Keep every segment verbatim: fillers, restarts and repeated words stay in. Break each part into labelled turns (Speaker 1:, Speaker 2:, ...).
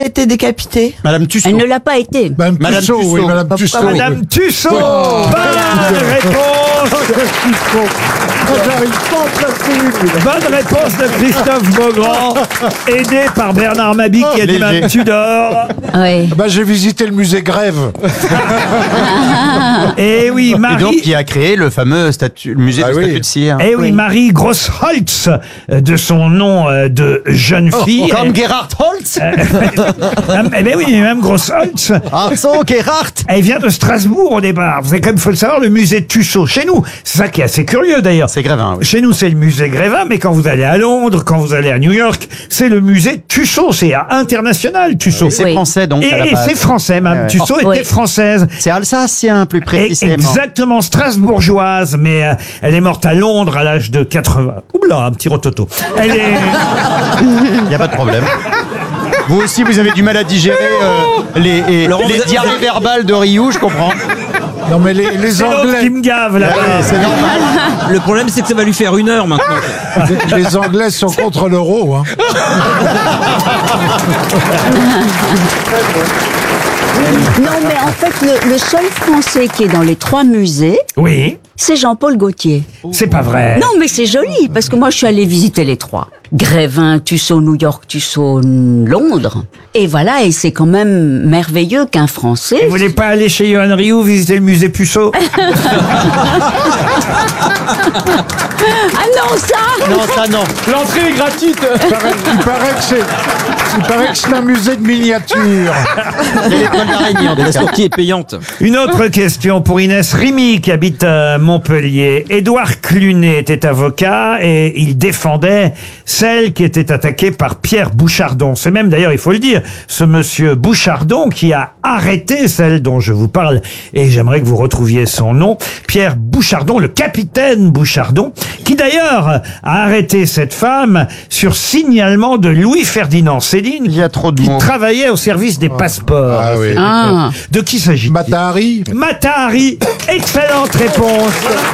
Speaker 1: été décapitée?
Speaker 2: Madame Tussaud.
Speaker 3: Elle ne l'a pas été.
Speaker 4: Madame
Speaker 2: Madame
Speaker 4: Tussaud,
Speaker 2: Tussaud.
Speaker 4: oui, Madame
Speaker 1: Pourquoi
Speaker 4: Tussaud.
Speaker 5: Madame Tussaud.
Speaker 4: Oh,
Speaker 5: Bonne réponse.
Speaker 4: J'arrive pas à placer une.
Speaker 5: Bonne réponse de Christophe Beaugrand, aidé par Bernard Mabie qui a dit
Speaker 2: Léger.
Speaker 5: Mme Tudor.
Speaker 3: Oui.
Speaker 4: Bah, j'ai visité le musée Grève.
Speaker 5: Et oui,
Speaker 2: Et
Speaker 5: Marie.
Speaker 2: donc, qui a créé le fameux statut, le musée
Speaker 4: Ah
Speaker 2: du
Speaker 4: oui.
Speaker 2: statut de cire.
Speaker 5: Eh oui, Marie Grossholtz, euh, de son nom euh, de jeune fille.
Speaker 2: Comme Gerhard Holtz.
Speaker 5: Eh bien oui, même Grossholtz.
Speaker 2: Ah, son Gerhard.
Speaker 5: Elle vient de Strasbourg au départ. Vous savez quand même, faut le savoir, le musée Tussaud. Chez nous, c'est ça qui est assez curieux d'ailleurs.
Speaker 2: C'est Grévin, oui.
Speaker 5: Chez nous, c'est le musée Grévin, mais quand vous allez à Londres, quand vous allez à New York, c'est le musée Tussaud. C'est international, Tussaud.
Speaker 2: C'est
Speaker 3: Oui.
Speaker 2: français, donc,
Speaker 5: Et,
Speaker 2: à la
Speaker 5: et
Speaker 2: base.
Speaker 5: c'est français, Mme
Speaker 2: Ouais, ouais.
Speaker 5: Tussaud
Speaker 3: Oh,
Speaker 5: était
Speaker 3: oui.
Speaker 5: française.
Speaker 2: C'est alsacien, plus
Speaker 5: Et-
Speaker 2: précisément.
Speaker 5: Exactement, strasbourgeoise, mais euh, elle est morte à Londres à l'âge de quatre-vingts. Oula, un petit rototo. Elle est...
Speaker 2: Il n'y a pas de problème. Vous aussi, vous avez du mal à digérer euh, les, et- les diarrhées verbales de Ryu, je comprends.
Speaker 4: Non, mais les, les
Speaker 5: C'est l'autre
Speaker 4: Anglais,
Speaker 5: qui me gave, là.
Speaker 2: Ouais, c'est normal.
Speaker 6: Le problème, c'est que ça va lui faire une heure maintenant.
Speaker 4: les Anglais sont contre l'euro. Hein.
Speaker 3: Non, mais en fait, le, le seul Français qui est dans les trois musées,
Speaker 5: Oui,
Speaker 3: c'est Jean-Paul Gaultier.
Speaker 5: c'est pas vrai.
Speaker 3: Non, mais c'est joli, parce que moi, je suis allée visiter les trois. Grévin, Tussaud, New York, Tussaud, Londres. Et voilà, et c'est quand même merveilleux qu'un Français...
Speaker 5: Vous voulez pas aller chez Yohan Ryu visiter le musée Puceau?
Speaker 3: Ah non, ça
Speaker 2: Non, ça non.
Speaker 6: L'entrée est gratuite.
Speaker 4: Il paraît, il paraît que c'est, il paraît que c'est un musée de miniatures.
Speaker 2: Il y a l'étoile d'araignée, en tout
Speaker 6: La
Speaker 2: cas.
Speaker 6: sortie est payante.
Speaker 5: Une autre question pour Inès Rimy qui habite à Montpellier. Édouard Clunet était avocat et il défendait celle qui était attaquée par Pierre Bouchardon. C'est même d'ailleurs, il faut le dire, ce monsieur Bouchardon qui a arrêté celle dont je vous parle et j'aimerais que vous retrouviez son nom. Pierre Bouchardon, le capitaine Bouchardon, qui d'ailleurs a arrêté cette femme sur signalement de Louis-Ferdinand Céline.
Speaker 2: Il y a trop de
Speaker 5: qui
Speaker 2: mots.
Speaker 5: travaillait au service des passeports.
Speaker 4: Ah oui.
Speaker 3: Ah.
Speaker 5: De qui s'agit-il?
Speaker 4: Matahari.
Speaker 5: Matahari, excellente réponse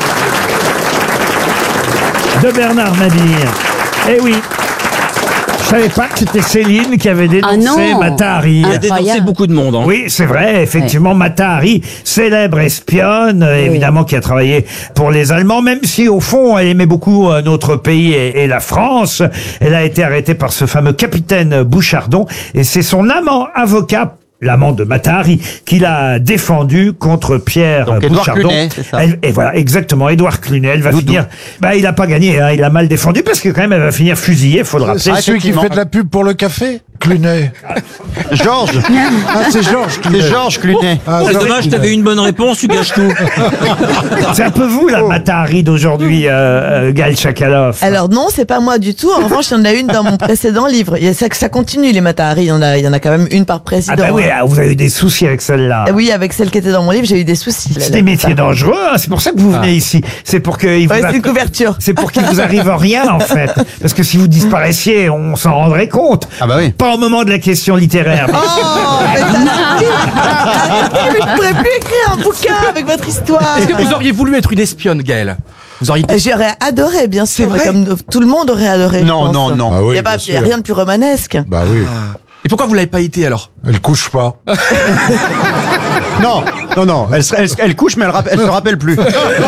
Speaker 5: de Bernard Mabille. Eh oui, je savais pas que c'était Céline qui avait dénoncé
Speaker 3: Ah non.
Speaker 5: Matahari.
Speaker 6: Il a dénoncé
Speaker 3: Incroyable.
Speaker 6: beaucoup de monde. Hein.
Speaker 5: Oui, c'est vrai, effectivement, Matahari, célèbre espionne, euh, évidemment, qui a travaillé pour les Allemands, même si, au fond, elle aimait beaucoup euh, notre pays et, et la France. Elle a été arrêtée par ce fameux capitaine Bouchardon, et c'est son amant avocat, l'amant de Matahari, qui l'a défendu contre Pierre
Speaker 2: Donc, Édouard
Speaker 5: Bouchardon.
Speaker 2: Clunet, c'est ça.
Speaker 5: Elle- et voilà, exactement, Édouard Clunet. Elle va
Speaker 2: Doudou.
Speaker 5: finir... Bah, il a pas gagné, hein, il a mal défendu, parce que quand même, elle va finir fusillée, faut le rappeler.
Speaker 4: C'est celui qui
Speaker 2: effectivement.
Speaker 4: fait de la pub pour le café. Clunet.
Speaker 2: Georges.
Speaker 4: Ah, c'est Georges Clunet.
Speaker 2: C'est Georges Clunet.
Speaker 4: Ah,
Speaker 6: C'est
Speaker 4: Georges
Speaker 6: dommage,
Speaker 4: Clunet.
Speaker 6: t'avais une bonne réponse, tu gâches tout.
Speaker 5: C'est un peu vous, la Matahari d'aujourd'hui, euh, euh, Gaël Chakalov.
Speaker 1: Alors non, c'est pas moi du tout. En revanche, il y en a une dans mon précédent livre. Il y a ça, ça continue les Matahari. Il y en a, il y en a quand même une par président.
Speaker 5: Ah bah oui, ah, vous avez eu des soucis avec celle-là.
Speaker 1: Ah oui, avec celle qui était dans mon livre, j'ai eu des soucis.
Speaker 5: C'est des métiers dangereux, hein, c'est pour ça que vous venez ici. C'est pour que il vous
Speaker 1: Ouais,
Speaker 5: a-
Speaker 1: c'est une couverture.
Speaker 5: c'est pour qu'il vous arrive rien en fait. Parce que si vous disparaissiez, on s'en rendrait compte.
Speaker 2: Ah bah oui.
Speaker 5: Pas au moment de la question littéraire. mais-
Speaker 1: Oh, mais t'as- mais je pourrais plus écrire un bouquin avec votre histoire.
Speaker 6: Est-ce que vous auriez voulu être une espionne, Gaëlle? Vous auriez été...
Speaker 1: J'aurais adoré, bien sûr,
Speaker 6: vrai
Speaker 1: comme tout le monde aurait adoré. je
Speaker 2: Non,
Speaker 1: pense.
Speaker 2: non, non.
Speaker 4: Ah
Speaker 1: Il
Speaker 4: oui,
Speaker 1: n'y a, pas-
Speaker 4: bien
Speaker 1: il y a
Speaker 4: sûr.
Speaker 1: rien de plus romanesque.
Speaker 4: Bah oui.
Speaker 6: Et pourquoi vous l'avez pas été alors?
Speaker 4: Elle couche pas.
Speaker 2: Non, non, non. Elle, se- elle, se- elle couche, mais elle, rapp- elle se rappelle plus.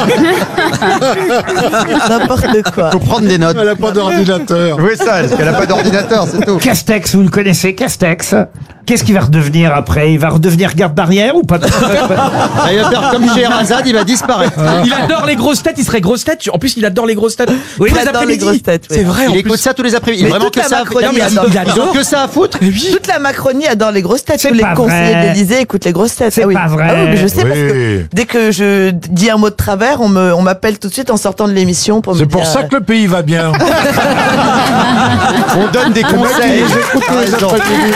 Speaker 1: N'importe quoi.
Speaker 2: Faut prendre des notes.
Speaker 4: Elle a pas d'ordinateur.
Speaker 2: Oui, ça, parce qu'elle a pas d'ordinateur, c'est tout.
Speaker 5: Castex, vous le connaissez, Castex. Qu'est-ce qu'il va redevenir après? Il va redevenir garde barrière ou pas?
Speaker 2: Ah, il va faire comme Scheherazade, il va disparaître.
Speaker 6: Il adore les grosses têtes, il serait grosse tête. En plus, il adore les grosses têtes.
Speaker 5: Oui,
Speaker 6: Tous
Speaker 1: il adore les grosses têtes, oui.
Speaker 6: C'est vrai, en
Speaker 2: Il
Speaker 6: plus.
Speaker 2: écoute ça tous les après-midi.
Speaker 1: Mais
Speaker 2: Vraiment
Speaker 1: toute
Speaker 2: que
Speaker 1: la
Speaker 2: ça.
Speaker 1: Macronie
Speaker 2: Non, mais
Speaker 1: adore.
Speaker 2: ils, ils ont que ça à foutre.
Speaker 1: Toute la Macronie adore les grosses têtes.
Speaker 5: C'est
Speaker 1: Tous les
Speaker 5: pas
Speaker 1: conseillers
Speaker 5: vrai.
Speaker 1: de l'Élysée écoutent les grosses têtes.
Speaker 5: C'est
Speaker 1: Ah oui.
Speaker 5: pas vrai.
Speaker 1: Ah oui, mais je sais parce que
Speaker 4: Oui.
Speaker 1: dès que je dis un mot de travers, on me, on m'appelle tout de suite en sortant de l'émission pour me
Speaker 4: C'est
Speaker 1: dire.
Speaker 4: pour ça que le pays va bien.
Speaker 2: On donne des conseils.
Speaker 4: Ils écoutent
Speaker 2: Ah,
Speaker 4: les
Speaker 2: non.
Speaker 4: après-midi.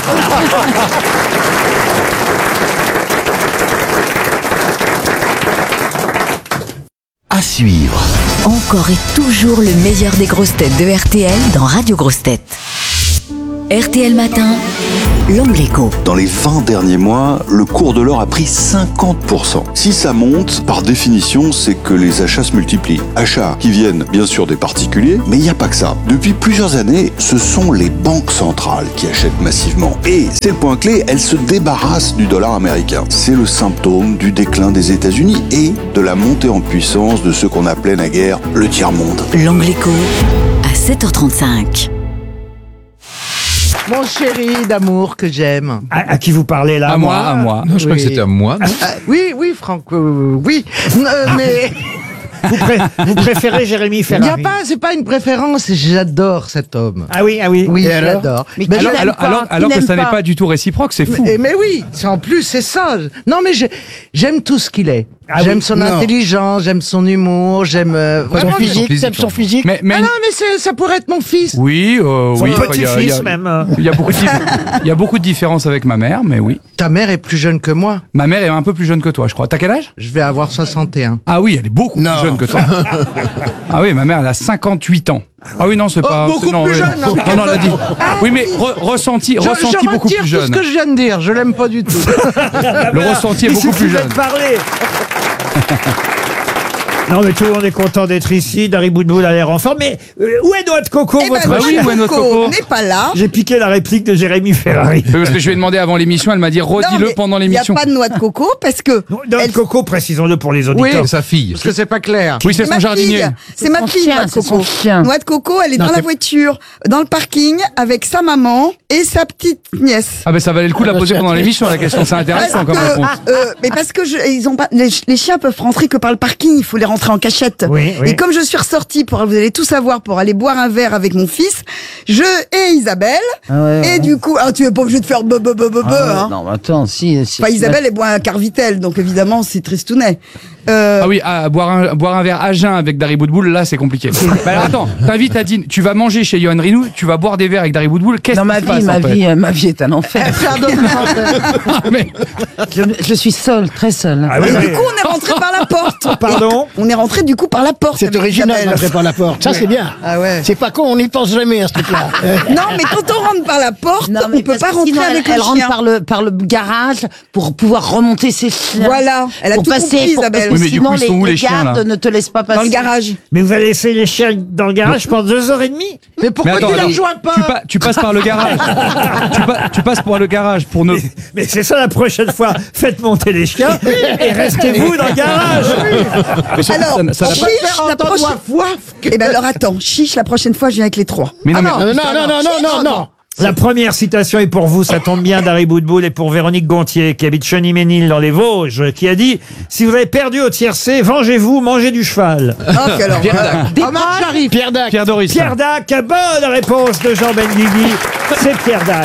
Speaker 7: À suivre.
Speaker 8: Encore et toujours le meilleur des grosses têtes de R T L dans Radio Grosses Têtes. R T L Matin, L'Angleco.
Speaker 9: Dans les vingt derniers mois, le cours de l'or a pris cinquante pour cent. Si ça monte, par définition, c'est que les achats se multiplient. Achats qui viennent bien sûr des particuliers, mais il n'y a pas que ça. Depuis plusieurs années, ce sont les banques centrales qui achètent massivement. Et c'est le point clé, elles se débarrassent du dollar américain. C'est le symptôme du déclin des États-Unis et de la montée en puissance de ce qu'on appelait naguère le tiers-monde.
Speaker 8: L'Angleco. À sept heures trente-cinq.
Speaker 4: Mon chéri d'amour que j'aime.
Speaker 5: À, à qui vous parlez là?
Speaker 10: À moi, à moi. Non, je crois que c'était à moi.
Speaker 4: Ah, ah, oui, oui, Franck, euh, oui. Euh, mais
Speaker 5: Vous, pré- vous préférez Jérémy
Speaker 4: il n'y
Speaker 5: Ferrari?
Speaker 4: a pas, c'est pas une préférence. J'adore cet homme.
Speaker 5: Ah oui, ah oui.
Speaker 4: Oui,
Speaker 10: Et
Speaker 4: je
Speaker 10: alors
Speaker 4: l'adore.
Speaker 11: Mais
Speaker 4: Ben,
Speaker 11: qui
Speaker 4: je-
Speaker 11: n'aime
Speaker 10: Alors,
Speaker 11: pas,
Speaker 10: alors,
Speaker 11: qui
Speaker 10: alors que
Speaker 11: n'aime
Speaker 10: ça n'est
Speaker 11: pas.
Speaker 10: pas du tout réciproque, c'est fou.
Speaker 4: Mais, mais oui, c'est en plus, c'est ça. Non, mais j'ai- j'aime tout ce qu'il est.
Speaker 5: Ah
Speaker 4: j'aime
Speaker 5: oui,
Speaker 4: son
Speaker 10: non.
Speaker 4: intelligence, j'aime son humour, j'aime euh, vraiment,
Speaker 10: physique,
Speaker 4: j'aime-
Speaker 10: t'aimes son physique. Mais, mais
Speaker 4: Ah non, mais c'est- ça pourrait être mon fils.
Speaker 10: oui, euh,
Speaker 5: Son
Speaker 10: oui. enfin, il y a- il y
Speaker 5: petit-fils
Speaker 10: a-
Speaker 5: même.
Speaker 10: Il y a beaucoup de dif- il y a beaucoup de différences avec ma mère, mais oui.
Speaker 4: Ta mère est plus jeune que moi.
Speaker 10: Ma mère est un peu plus jeune que toi, je crois. T'as quel âge?
Speaker 4: Je vais avoir soixante et un.
Speaker 10: Ah oui, elle est beaucoup
Speaker 7: Non.
Speaker 10: plus jeune que toi. Ah oui, ma mère, elle a cinquante-huit ans. Ah oui, non, c'est pas.
Speaker 4: beaucoup
Speaker 10: c'est- non,
Speaker 4: plus
Speaker 10: oui.
Speaker 4: jeune, hein.
Speaker 10: Non, non, elle a dit. Oui, mais re- ressenti,
Speaker 4: Je,
Speaker 10: ressenti
Speaker 4: je
Speaker 10: beaucoup
Speaker 4: retire
Speaker 10: plus
Speaker 4: tout
Speaker 10: jeune.
Speaker 4: ce que je viens de dire. Je l'aime pas du tout.
Speaker 10: Le ressenti est
Speaker 5: Il
Speaker 10: beaucoup
Speaker 5: suffit
Speaker 10: plus
Speaker 5: de
Speaker 10: jeune.
Speaker 5: parler. Non, mais tout le monde est content d'être ici. Dari Boudboul a l'air en forme. Mais euh, où est Noix de Coco,
Speaker 11: Eh ben,
Speaker 5: votre
Speaker 10: Bah oui,
Speaker 11: Noix de
Speaker 10: ouais, notre
Speaker 11: Coco
Speaker 10: coco.
Speaker 11: n'est pas là.
Speaker 5: J'ai piqué la réplique de Jérémy Ferrari.
Speaker 10: Oui, parce que je lui ai demandé avant l'émission, elle m'a dit
Speaker 11: Non,
Speaker 10: redis-le
Speaker 11: mais
Speaker 10: pendant
Speaker 11: Il n'y a
Speaker 10: l'émission.
Speaker 11: pas de noix de coco parce que.
Speaker 5: Non, Noix de
Speaker 11: elle-
Speaker 5: Coco, précisons-le pour les auditeurs.
Speaker 4: Oui.
Speaker 10: sa fille.
Speaker 4: Parce que c'est pas clair.
Speaker 10: Oui, c'est
Speaker 11: C'est
Speaker 10: son
Speaker 11: ma
Speaker 10: jardinier.
Speaker 11: fille. C'est ma
Speaker 3: son
Speaker 11: fille,
Speaker 3: chien,
Speaker 11: Noix de
Speaker 3: c'est son
Speaker 11: Coco.
Speaker 3: chien.
Speaker 11: Noix de Coco, elle est
Speaker 10: Non,
Speaker 11: dans la
Speaker 10: c'est-
Speaker 11: voiture, dans le parking, avec sa maman et sa petite nièce.
Speaker 10: Ah ben ça valait le coup de la poser pendant l'émission, la question, c'est intéressant comme
Speaker 11: Parce que,
Speaker 10: réponse.
Speaker 11: euh, mais parce que je, ils ont pas, les, les chiens peuvent rentrer que par le parking, il faut les rentrer en cachette.
Speaker 5: Oui, oui.
Speaker 11: Et comme je suis ressortie pour, vous allez tout savoir, pour aller boire un verre avec mon fils, je et Isabelle, et du coup, ah, tu es pas obligé de faire be be be be be, hein.
Speaker 3: Non, mais attends, si. si
Speaker 11: Enfin, Isabelle, elle boit un Carvitel, donc évidemment, c'est tristounet. Euh,
Speaker 10: Ah oui, à boire un, boire un verre à jeun avec Dari Boudboul, là c'est compliqué. Bah alors attends, t'invites à dîner, tu vas manger chez Yoann Rioux, tu vas boire des verres avec Dari Boudboul, qu'est-ce
Speaker 3: Dans
Speaker 10: qui
Speaker 3: ma
Speaker 10: se
Speaker 3: vie,
Speaker 10: passe
Speaker 3: ma
Speaker 10: en fait
Speaker 3: vie, euh, ma vie est un enfer.
Speaker 10: Ah, mais-
Speaker 3: je, je suis seule, très seule.
Speaker 5: Ah oui,
Speaker 11: et
Speaker 5: oui.
Speaker 11: du coup, on est rentré par la porte.
Speaker 5: Pardon
Speaker 11: On est rentré du coup par la porte.
Speaker 12: C'est
Speaker 11: avec
Speaker 12: original
Speaker 11: Isabelle.
Speaker 12: d'entrer par la porte. Ça, c'est bien.
Speaker 11: Ah ouais.
Speaker 12: C'est pas con, on n'y pense jamais à ce truc-là. Euh,
Speaker 11: Non, mais quand on rentre par la porte,
Speaker 3: Non,
Speaker 11: on
Speaker 3: mais
Speaker 11: peut
Speaker 3: parce
Speaker 11: pas
Speaker 3: que
Speaker 11: rentrer
Speaker 3: sinon,
Speaker 11: avec
Speaker 3: elle, elle
Speaker 11: le
Speaker 3: rentre
Speaker 11: chien.
Speaker 3: par le, par le garage pour pouvoir remonter ses chiens.
Speaker 11: Voilà, elle a
Speaker 3: pour
Speaker 11: tout
Speaker 3: passer,
Speaker 11: compris,
Speaker 3: pour-
Speaker 11: Isabelle.
Speaker 3: parce que
Speaker 10: Oui, mais du
Speaker 3: sinon,
Speaker 10: coup, ils sont où,
Speaker 3: les,
Speaker 10: les chiens,
Speaker 3: gardes
Speaker 10: là
Speaker 3: ne te laissent pas passer.
Speaker 11: Dans le garage.
Speaker 5: Mais vous allez laisser les chiens dans le garage pendant deux heures et demie?
Speaker 4: Mais pourquoi
Speaker 10: Mais attends,
Speaker 4: tu la
Speaker 10: alors,
Speaker 4: rejoins pas
Speaker 10: tu, pa- tu passes par le garage. tu, pa- tu passes par le garage pour ne.
Speaker 5: Mais c'est ça la prochaine fois. Faites monter les chiens et restez-vous dans le garage.
Speaker 10: Mais surtout,
Speaker 11: Alors,
Speaker 10: ça- ça n'a pas-
Speaker 11: chiche, la prochaine... Eh ben alors attends, chiche, la prochaine fois, je viens avec les trois.
Speaker 10: Mais non, mais-
Speaker 12: non, non, non, non, non, non, non.
Speaker 5: La première citation est pour vous, ça tombe bien, Dari Boudboul, et pour Véronique Gontier, qui habite Cheny-Ménil dans les Vosges, qui a dit « Si vous avez perdu au tiercé, vengez-vous, mangez du cheval
Speaker 11: Ah, quelle horreur.
Speaker 4: Omar Sharif.
Speaker 12: Pierre Dac.
Speaker 10: Pierre Doris. ».
Speaker 5: Pierre Dac, bonne réponse de Jean Benguigui, c'est Pierre Dac.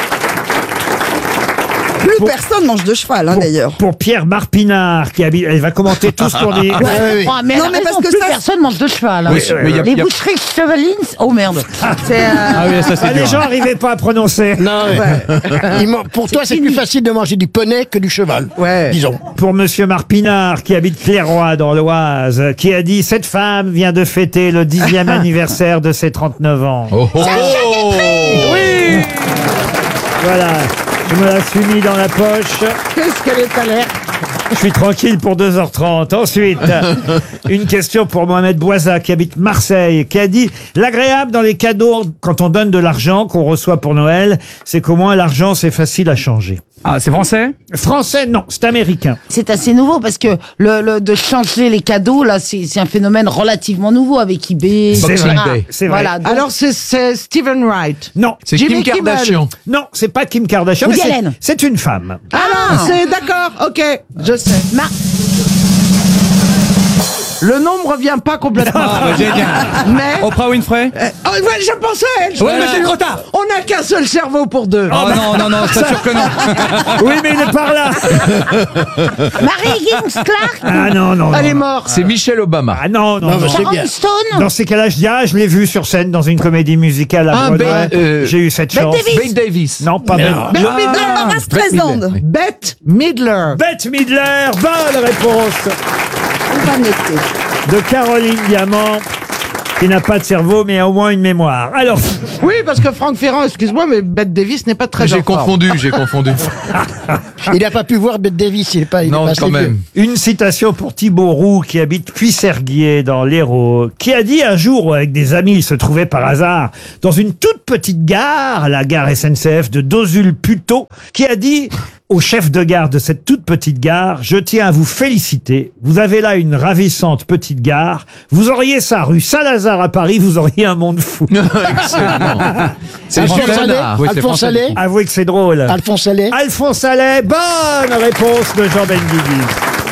Speaker 11: Plus
Speaker 5: Pour-
Speaker 11: personne mange de cheval, hein, d'ailleurs.
Speaker 5: Pour Pierre Marpinard, qui habite... Elle va commenter tout ce qu'on dit.
Speaker 12: Ouais, ouais,
Speaker 3: Oh, mais
Speaker 11: Non,
Speaker 3: elle a
Speaker 11: mais parce
Speaker 3: raison,
Speaker 11: que
Speaker 3: plus
Speaker 11: ça,
Speaker 3: personne mange de cheval. hein.
Speaker 10: Oui, mais il y a-
Speaker 3: Les
Speaker 10: il y a-
Speaker 3: boucheries chevalines, oh merde.
Speaker 11: C'est, euh,
Speaker 10: Ah oui, ça c'est
Speaker 5: Ah, les
Speaker 10: dur.
Speaker 5: gens n'arrivaient pas à prononcer.
Speaker 12: Non, ouais. Il man- Pour toi, c'est plus facile de manger du poney que du cheval.
Speaker 4: Ouais.
Speaker 12: Disons.
Speaker 5: Pour Monsieur Marpinard, qui habite Clairoy dans l'Oise, qui a dit « Cette femme vient de fêter le dixième anniversaire de ses trente-neuf ans.
Speaker 10: Oh, oh, oh.
Speaker 5: Oui. Voilà, je me la suis mis dans la poche.
Speaker 4: Qu'est-ce qu'elle est à l'air.
Speaker 5: Je suis tranquille pour deux heures trente. Ensuite, une question pour Mohamed Boisa, qui habite Marseille, qui a dit « L'agréable dans les cadeaux, quand on donne de l'argent qu'on reçoit pour Noël, c'est qu'au moins l'argent, c'est facile à changer. »
Speaker 10: Ah, c'est français?
Speaker 5: Français, non, c'est américain.
Speaker 3: C'est assez nouveau parce que le, le de changer les cadeaux là, c'est c'est un phénomène relativement nouveau avec eBay.
Speaker 5: C'est
Speaker 3: et cetera.
Speaker 5: vrai, c'est vrai.
Speaker 3: Voilà. donc-
Speaker 4: Alors c'est c'est Stephen Wright.
Speaker 5: Non.
Speaker 10: C'est
Speaker 4: Jimmy
Speaker 10: Kim
Speaker 4: Kimmel.
Speaker 10: Kardashian.
Speaker 5: Non, c'est pas Kim Kardashian.
Speaker 3: Woody
Speaker 5: mais c'est-
Speaker 3: Allen.
Speaker 5: C'est une femme.
Speaker 4: Ah, c'est d'accord. Ok, je sais.
Speaker 3: Mar-
Speaker 4: Le nom me revient pas complètement.
Speaker 10: Ah, bah, génial.
Speaker 4: Mais
Speaker 10: Oprah Winfrey?
Speaker 4: Euh, oh, ouais, je pensais à elle. je
Speaker 10: Ouais, mais
Speaker 4: pensais-
Speaker 10: c'est trop tard.
Speaker 4: On n'a qu'un seul cerveau pour deux.
Speaker 10: Oh non, non, non, c'est sûr que non.
Speaker 5: Oui, mais il est par là.
Speaker 3: Mary Higgins Clark.
Speaker 5: Ah non, non,
Speaker 4: Elle
Speaker 5: non.
Speaker 4: est morte.
Speaker 10: C'est Michelle Obama.
Speaker 5: Ah non, non,
Speaker 12: Non, mais
Speaker 5: non.
Speaker 12: c'est bien.
Speaker 3: Sharon Stone.
Speaker 5: Dans ces cas-là, je dis, ah, je l'ai vu sur scène dans une comédie musicale à
Speaker 10: Ah,
Speaker 5: Broadway.
Speaker 10: Ben, euh,
Speaker 5: J'ai eu cette
Speaker 3: Ben
Speaker 5: chance.
Speaker 3: Davis.
Speaker 10: Bette Davis.
Speaker 5: Non, pas Ben.
Speaker 4: Ben
Speaker 5: Le-
Speaker 4: Midler.
Speaker 11: Barbara Streisand.
Speaker 4: Bette Midler.
Speaker 5: Bette Midler, bonne réponse
Speaker 11: On va noter.
Speaker 5: de Caroline Diamant. qui n'a pas de cerveau, mais au moins une mémoire. Alors,
Speaker 12: Oui, parce que Franck Ferrand, excuse-moi, mais Bette Davis n'est pas très
Speaker 13: J'ai
Speaker 12: en forme.
Speaker 13: confondu, j'ai confondu.
Speaker 12: Il n'a pas pu voir Bette Davis, il est pas. Il
Speaker 13: Non,
Speaker 12: est pas
Speaker 13: quand
Speaker 12: assez
Speaker 13: même.
Speaker 12: vieux.
Speaker 5: une citation pour Thibaut Roux, qui habite Puisserguier dans l'Hérault, qui a dit un jour, où avec des amis, il se trouvait par hasard dans une toute petite gare, la gare S N C F de Dozul-Puteaux, qui a dit au chef de gare de cette toute petite gare: je tiens à vous féliciter, vous avez là une ravissante petite gare, vous auriez ça rue Saint-Lazare à Paris, vous auriez un monde fou.
Speaker 13: Excellent. C'est
Speaker 12: Alphonse
Speaker 13: Jean
Speaker 12: Allais,
Speaker 13: Renard. Oui, c'est
Speaker 12: Alphonse
Speaker 13: français.
Speaker 12: Allais,
Speaker 5: Avouez que c'est drôle.
Speaker 12: Alphonse Allais.
Speaker 5: Alphonse Allais, bonne réponse de Jean Benguigui.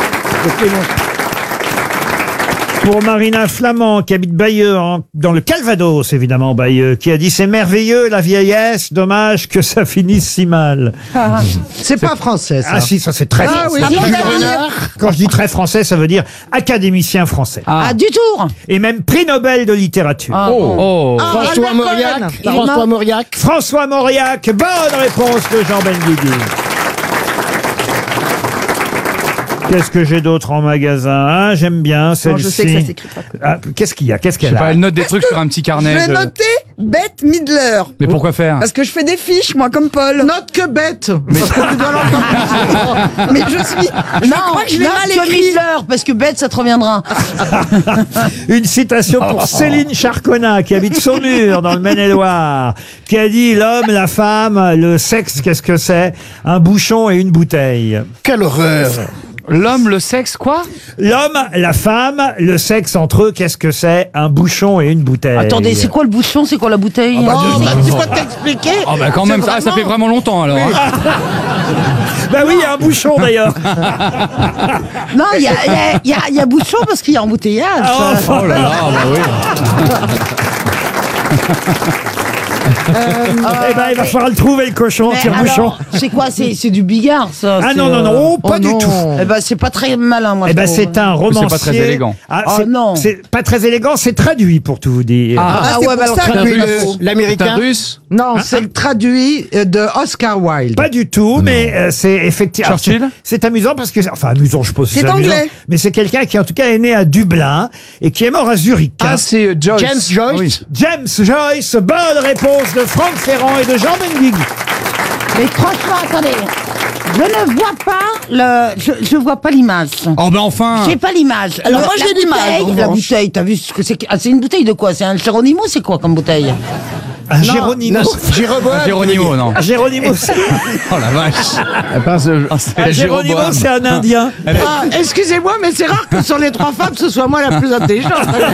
Speaker 5: Pour Marina Flamand, qui habite Bayeux, en- dans le Calvados, évidemment, Bayeux, qui a dit: c'est merveilleux la vieillesse, dommage que ça finisse si mal.
Speaker 12: C'est pas français, ça.
Speaker 5: Ah si, ça c'est très
Speaker 12: Ah
Speaker 5: français.
Speaker 12: oui, Jules Renard.
Speaker 5: Quand je dis très français, ça veut dire académicien français.
Speaker 3: Ah, du tour.
Speaker 5: Et même prix Nobel de littérature.
Speaker 10: Oh.
Speaker 12: Ah, François
Speaker 11: Albert
Speaker 12: Mauriac.
Speaker 11: Cohen. Il est
Speaker 12: François
Speaker 11: mort.
Speaker 12: Mauriac.
Speaker 5: François Mauriac, bonne réponse de Jean Benguigui. Qu'est-ce que j'ai d'autre en magasin, hein? J'aime bien celle-ci.
Speaker 11: je sais que ça s'écrit pas.
Speaker 5: Ah, qu'est-ce qu'il y a? Qu'est-ce
Speaker 10: Je sais
Speaker 5: qu'elle
Speaker 10: pas,
Speaker 5: a?
Speaker 10: elle note des trucs sur un petit
Speaker 11: Je
Speaker 10: carnet.
Speaker 11: vais
Speaker 10: je-
Speaker 11: noter Bette Midler.
Speaker 10: Mais pourquoi faire
Speaker 11: Parce que je fais des fiches, moi, comme Paul.
Speaker 12: Note que Bette. Parce que tu dois l'entendre.
Speaker 11: Mais je suis. Je crois que je l'ai mal écrit.
Speaker 3: parce que bête, ça te reviendra.
Speaker 5: Une citation pour Céline Charconnat, qui habite Saumur, dans le Maine-et-Loire, qui a dit: l'homme, la femme, le sexe, qu'est-ce que c'est? Un bouchon et une bouteille.
Speaker 12: Quelle horreur.
Speaker 10: L'homme, le sexe, quoi
Speaker 5: L'homme, la femme, le sexe entre eux, qu'est-ce que c'est? Un bouchon et une bouteille.
Speaker 3: Attendez, c'est quoi le bouchon? C'est quoi la bouteille?
Speaker 12: Oh, bah, tu peux t'expliquer.
Speaker 10: Ah bah quand même, ça, ça fait vraiment longtemps alors. hein.
Speaker 5: Bah oui, il y a un bouchon d'ailleurs.
Speaker 3: Non, il y a, il y, a, il y, a, il y a bouchon parce qu'il y a embouteillage.
Speaker 5: Oh,
Speaker 10: Oh là là, bah oui.
Speaker 5: Eh ben, il va falloir le trouver, le cochon,
Speaker 3: Mais
Speaker 5: tire-bouchon.
Speaker 3: alors, c'est quoi? C'est c'est du bigard, ça.
Speaker 5: Ah
Speaker 3: c'est,
Speaker 5: non, non, non,
Speaker 3: euh,
Speaker 5: oh, pas du
Speaker 12: non.
Speaker 5: tout.
Speaker 3: Eh ben, c'est pas très malin, moi.
Speaker 5: Eh
Speaker 3: je
Speaker 5: ben,
Speaker 3: trouve.
Speaker 5: c'est un romancier.
Speaker 10: pas très élégant.
Speaker 5: Ah,
Speaker 3: Oh,
Speaker 5: c'est-
Speaker 3: non.
Speaker 5: C'est pas très élégant, c'est traduit pour tout vous dire.
Speaker 10: Ah.
Speaker 11: Ah,
Speaker 12: Ah
Speaker 11: c'est
Speaker 12: ouais,
Speaker 11: pour
Speaker 12: bah alors
Speaker 11: ça que
Speaker 12: traduis
Speaker 11: je
Speaker 12: le-
Speaker 11: le-
Speaker 10: C'est un
Speaker 12: l'américain.
Speaker 10: russe
Speaker 12: Non, c'est le traduit euh, de Oscar Wilde.
Speaker 5: Pas du tout, mais euh, c'est effectivement.
Speaker 10: Churchill
Speaker 5: c'est- C'est amusant parce que, enfin, amusant, je suppose. que
Speaker 11: C'est
Speaker 5: amusant,
Speaker 11: anglais.
Speaker 5: Mais c'est quelqu'un qui, en tout cas, est né à Dublin et qui est mort à Zurich. hein.
Speaker 13: Ah, c'est euh, Joyce.
Speaker 12: James Joyce.
Speaker 13: Ah oui.
Speaker 5: James Joyce, bonne réponse de Franck Ferrand et de Jean Benguigui.
Speaker 3: Mais franchement, attendez. Je ne vois pas le. Je, je vois pas l'image.
Speaker 10: Oh ben enfin.
Speaker 3: J'ai pas l'image.
Speaker 11: Alors,
Speaker 3: Le-
Speaker 11: moi,
Speaker 3: la
Speaker 11: j'ai l'image,
Speaker 3: bouteille,
Speaker 11: en
Speaker 3: La
Speaker 11: revanche.
Speaker 3: bouteille, t'as vu ce que c'est? que- ah, c'est une bouteille de quoi? C'est un Geronimo? C'est quoi comme bouteille?
Speaker 5: Un Géronimo.
Speaker 12: Jéroboam.
Speaker 10: Géronimo, non.
Speaker 5: Un Géronimo, c'est
Speaker 10: Oh la vache.
Speaker 5: un Géronimo, c'est un Indien.
Speaker 12: Ah, excusez-moi, mais c'est rare que sur les trois femmes, ce soit moi la plus intelligente.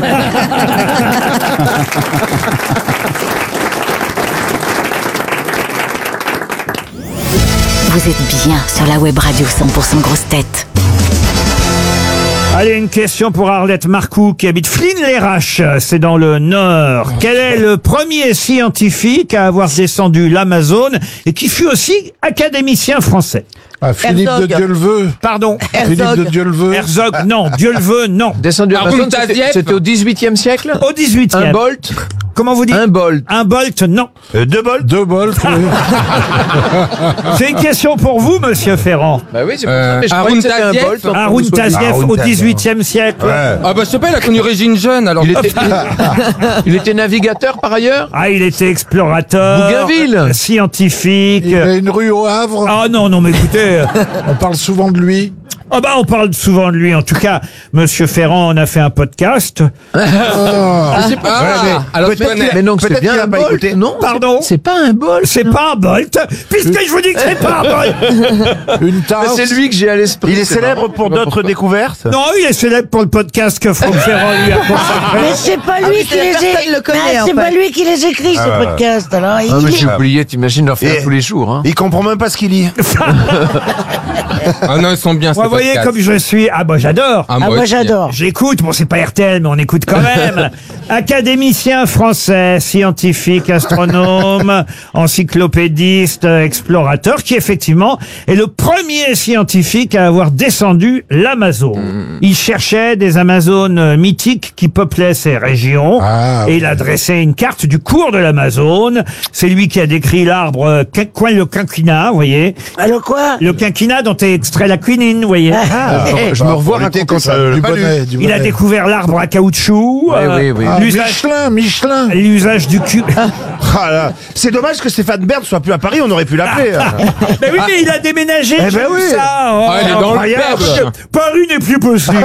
Speaker 8: Vous êtes bien sur la web radio cent pour cent grosse tête.
Speaker 5: Allez, une question pour Arlette Marcoux qui habite Flins-les-Raches, c'est dans le Nord. Quel est le premier scientifique à avoir descendu l'Amazone et qui fut aussi académicien français?
Speaker 4: Ah, Philippe
Speaker 1: Herzog.
Speaker 4: de Dieu le veut.
Speaker 5: Pardon.
Speaker 4: Philippe de Dieu le veut.
Speaker 5: Herzog, non. Dieu le veut, non.
Speaker 13: Descendu à
Speaker 10: Arun
Speaker 13: Amazon, c'était
Speaker 10: Tazieff.
Speaker 13: c'était au dix-huitième siècle.
Speaker 5: Au dix-huitième.
Speaker 13: Un bolt.
Speaker 5: Comment vous dites?
Speaker 13: Un bolt.
Speaker 5: Un bolt, non.
Speaker 4: Deux bols Deux bols, oui.
Speaker 5: C'est une question pour vous, monsieur Ferrand.
Speaker 13: Bah oui, c'est pour
Speaker 10: Euh,
Speaker 13: ça. Mais je
Speaker 10: Arun
Speaker 13: croyais que c'était un
Speaker 10: Tazieff.
Speaker 13: bolt.
Speaker 5: Arun Tazieff
Speaker 4: Arun
Speaker 5: au
Speaker 4: Tazieff.
Speaker 5: dix-huitième siècle.
Speaker 4: Ouais.
Speaker 10: Ah bah je sais pas, il a connu Régine Jeune alors.
Speaker 13: Il était, il était navigateur par ailleurs.
Speaker 5: Ah, il était explorateur.
Speaker 13: Bougainville.
Speaker 5: Scientifique.
Speaker 4: Il y a une rue au Havre.
Speaker 5: Ah non, non, mais écoutez. euh,
Speaker 4: On parle souvent de lui.
Speaker 5: Ah bah on parle souvent de lui. En tout cas, Monsieur Ferrand en a fait un podcast.
Speaker 13: Je sais pas.
Speaker 10: Ah,
Speaker 13: mais,
Speaker 10: alors
Speaker 13: peut-être
Speaker 10: tu
Speaker 13: qu'il-
Speaker 10: connais.
Speaker 13: mais non, c'est
Speaker 4: Peut-être
Speaker 13: bien
Speaker 4: qu'il a
Speaker 13: un
Speaker 4: pas
Speaker 13: bolt.
Speaker 4: écouté.
Speaker 13: Non,
Speaker 5: Pardon.
Speaker 13: c'est pas un bolt.
Speaker 5: C'est pas un bolt, puisque je vous dis que c'est pas un bolt.
Speaker 4: Une
Speaker 13: Mais
Speaker 4: tasse.
Speaker 13: c'est lui que j'ai à l'esprit.
Speaker 2: Il est
Speaker 13: c'est
Speaker 2: célèbre
Speaker 13: marrant.
Speaker 2: pour
Speaker 13: Je sais pas
Speaker 2: d'autres
Speaker 13: pourquoi.
Speaker 2: découvertes.
Speaker 5: Non, il est célèbre pour le podcast que Franck Ferrand lui a consacré.
Speaker 3: Mais c'est pas lui
Speaker 1: oui,
Speaker 3: qui
Speaker 1: c'est
Speaker 3: les
Speaker 1: personne
Speaker 3: écrit.
Speaker 1: le connaît,
Speaker 3: Mais
Speaker 1: en
Speaker 3: c'est pas
Speaker 1: fait.
Speaker 3: lui qui les écrit, ce podcast. Alors, il
Speaker 13: Ah, mais
Speaker 3: il-
Speaker 13: j'ai oublié, t'imagines leur faire
Speaker 2: Et-
Speaker 13: tous les jours. Hein.
Speaker 2: Il comprend même pas ce qu'il lit.
Speaker 10: Ah non, ils sont bien.
Speaker 5: Vous
Speaker 10: ces
Speaker 5: voyez
Speaker 10: podcasts.
Speaker 5: comme je suis. Ah bah j'adore.
Speaker 10: Ah,
Speaker 3: Ah, moi
Speaker 10: aussi.
Speaker 3: j'adore.
Speaker 5: J'écoute, bon c'est pas R T L, mais on écoute quand même. Académicien français, scientifique, astronome, encyclopédiste, explorateur, qui effectivement est le premier scientifique à avoir descendu l'Amazone. Il cherchait des Amazones mythiques qui peuplaient ces régions,
Speaker 4: Ah,
Speaker 5: et il a dressé une carte du cours de l'Amazone. C'est lui qui a décrit l'arbre, euh, quin- quoi, le quinquina, vous voyez.
Speaker 3: Alors quoi?
Speaker 5: Le quinquina dont est extrait la quinine, vous voyez. voyez.
Speaker 13: Ah, je me revois raconter ça.
Speaker 4: Du
Speaker 13: Pas lu.
Speaker 4: bonnet, du
Speaker 5: Il a
Speaker 4: bonnet.
Speaker 5: découvert l'arbre à caoutchouc.
Speaker 13: Oui, oui, oui.
Speaker 4: Ah,
Speaker 5: L'usage,
Speaker 4: Michelin, Michelin.
Speaker 5: l'usage du cube.
Speaker 14: Ah là, c'est dommage que Stéphane Bern soit plus à Paris, on aurait pu l'appeler.
Speaker 5: Mais oui, mais il a déménagé.
Speaker 14: Eh ben
Speaker 5: j'ai vu
Speaker 14: oui.
Speaker 5: ça. Oh,
Speaker 13: Ah, il est dans le
Speaker 5: incroyable.
Speaker 13: peuple.
Speaker 5: Paris n'est plus possible.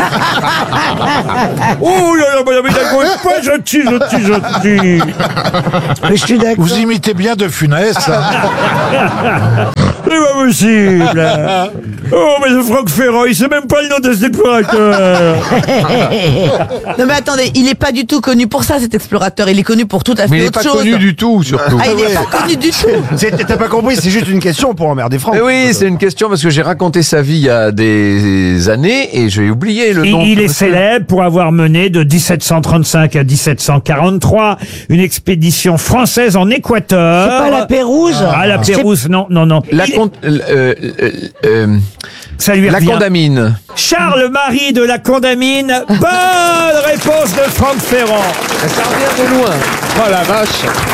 Speaker 5: Oh là là, madame Hidalgo, pas gentil, gentil, gentil.
Speaker 11: Mais je suis d'accord.
Speaker 4: Vous imitez bien De Funès.
Speaker 5: C'est pas possible. Oh, mais ce Franck Ferrand, il sait même pas le nom de cet explorateur.
Speaker 1: Non mais attendez, il est pas du tout connu pour ça cet explorateur, il est connu pour tout à fait
Speaker 13: Mais il n'est
Speaker 1: autre
Speaker 13: pas
Speaker 1: chose.
Speaker 13: connu du tout, surtout.
Speaker 1: Ah, il est pas connu du tout.
Speaker 14: C'est- T'as pas compris, c'est juste une question pour emmerder Franck.
Speaker 13: Mais oui, c'est une question parce que j'ai raconté sa vie il y a des années et j'ai oublié le
Speaker 5: Il,
Speaker 13: nom.
Speaker 5: il est célèbre pour avoir mené de dix-sept cent trente-cinq à dix-sept cent quarante-trois une expédition française en Équateur.
Speaker 11: C'est pas la Pérouse.
Speaker 5: Ah, la
Speaker 11: C'est-
Speaker 5: Pérouse, non, non, non.
Speaker 13: La,
Speaker 5: Il-
Speaker 13: con- euh, euh, euh,
Speaker 5: Ça lui
Speaker 13: la
Speaker 5: revient.
Speaker 13: Condamine.
Speaker 5: Charles-Marie de la Condamine. Bonne réponse de Franck Ferrand.
Speaker 13: Ça revient de loin. Oh la vache.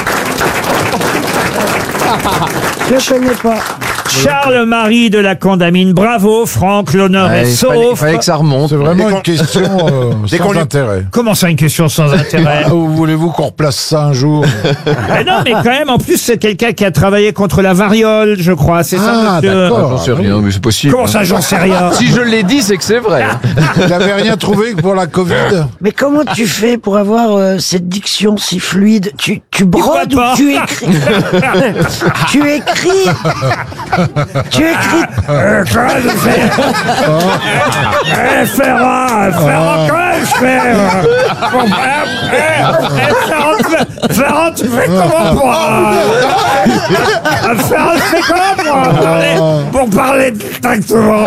Speaker 11: Je connais pas.
Speaker 5: Charles-Marie de la Condamine. Bravo, Franck, l'honneur
Speaker 13: Ouais,
Speaker 5: est
Speaker 13: il
Speaker 5: sauf.
Speaker 13: fallait, il fallait que ça remonte.
Speaker 4: C'est vraiment
Speaker 14: Dès
Speaker 4: une question euh,
Speaker 14: Dès qu'on
Speaker 4: sans
Speaker 14: lui-
Speaker 4: intérêt.
Speaker 5: Comment ça, une question sans intérêt?
Speaker 4: Ah, où voulez-vous qu'on replace ça un jour?
Speaker 5: Mais non, mais quand même, en plus, c'est quelqu'un qui a travaillé contre la variole, je crois. C'est ça,
Speaker 4: Ah,
Speaker 5: monsieur?
Speaker 4: d'accord.
Speaker 13: J'en sais rien, mais c'est possible.
Speaker 5: Comment ça, j'en sais rien?
Speaker 13: Si je l'ai dit, c'est que c'est vrai.
Speaker 4: Vous n'avez rien trouvé pour la Covid?
Speaker 11: Mais comment tu fais pour avoir euh, cette diction si fluide? Tu, tu brodes
Speaker 5: crois pas.
Speaker 11: ou tu écris? Tu écris? Tu écris?
Speaker 5: Euh, quand même, c'est- Eh, Ferrand, Ferrand, quand même, frère. Bon, eh, eh, eh, Ferrand, tu fais- Ferrand, tu fais comment pour... euh, Ferrand, tu fais comment pour euh, parler, pour parler directement?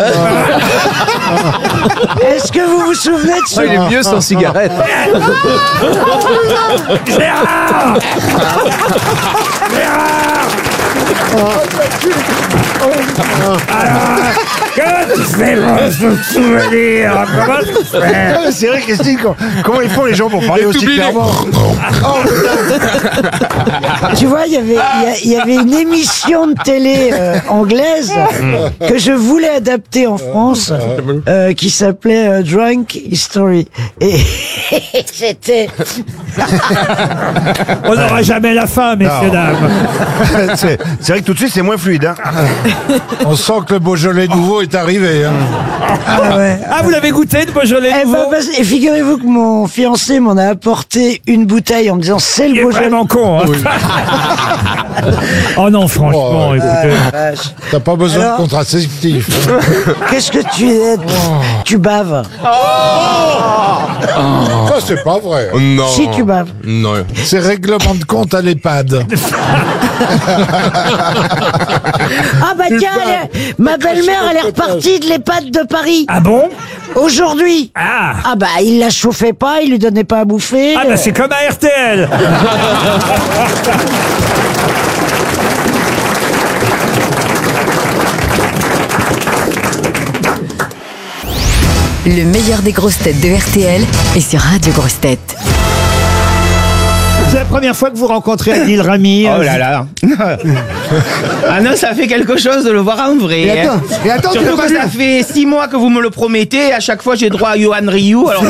Speaker 11: Est-ce que vous vous souvenez de ce...
Speaker 13: Ah, il est mieux sans cigarette.
Speaker 5: Gérard! Gérard! Alors, comment tu fais pour se souvenir? Comment tu fais?
Speaker 14: Ah, c'est vrai, Christine, comment, comment ils font les gens pour parler aussi clairement?
Speaker 11: Tu vois, il y avait, il y a- il y avait une émission de télé euh, anglaise que je voulais adapter en France, euh, qui s'appelait euh, Drunk History. Et c'était...
Speaker 5: On n'aura jamais la fin, messieurs,
Speaker 14: Non.
Speaker 5: dames.
Speaker 14: c'est c'est vrai que tout de suite, c'est moins fluide. Hein.
Speaker 4: On sent que le Beaujolais nouveau est arrivé. Hein.
Speaker 11: Ah ouais.
Speaker 5: Ah, vous l'avez goûté, de Beaujolais
Speaker 11: Eh ben,
Speaker 5: nouveau?
Speaker 11: parce- et figurez-vous que mon fiancé m'en a apporté une bouteille en me disant c'est
Speaker 5: Il
Speaker 11: le
Speaker 5: est
Speaker 11: Beaujolais.
Speaker 5: vraiment con, hein. Oh non, franchement,
Speaker 4: Oh,
Speaker 5: écoutez.
Speaker 11: Ah, vache.
Speaker 4: T'as pas besoin
Speaker 11: Alors
Speaker 4: de contraceptif.
Speaker 11: Qu'est-ce que tu es? Tu baves.
Speaker 4: Ça, c'est pas vrai.
Speaker 13: Non.
Speaker 11: Si tu baves.
Speaker 13: Non.
Speaker 4: C'est règlement de compte à l'EHPAD.
Speaker 11: Ah bah tiens, elle est- ma belle-mère, elle est repartie de l'EHPAD de Paris.
Speaker 5: Ah bon?
Speaker 11: Aujourd'hui.
Speaker 5: Ah.
Speaker 11: Ah bah il la chauffait pas, il lui donnait pas à bouffer.
Speaker 5: Ah bah c'est comme à R T L.
Speaker 8: Le meilleur des grosses têtes de R T L est sur Radio Grosses Têtes.
Speaker 5: C'est la première fois que vous rencontrez Adil Rami.
Speaker 6: Oh là là. Ah non, ça fait quelque chose de le voir en vrai.
Speaker 12: Et attends,
Speaker 6: hein.
Speaker 12: et attends, tu
Speaker 6: Surtout
Speaker 12: l'as pas
Speaker 6: que
Speaker 12: vu.
Speaker 6: ça fait six mois que vous me le promettez et à chaque fois j'ai droit à Johan Ryu. Alors...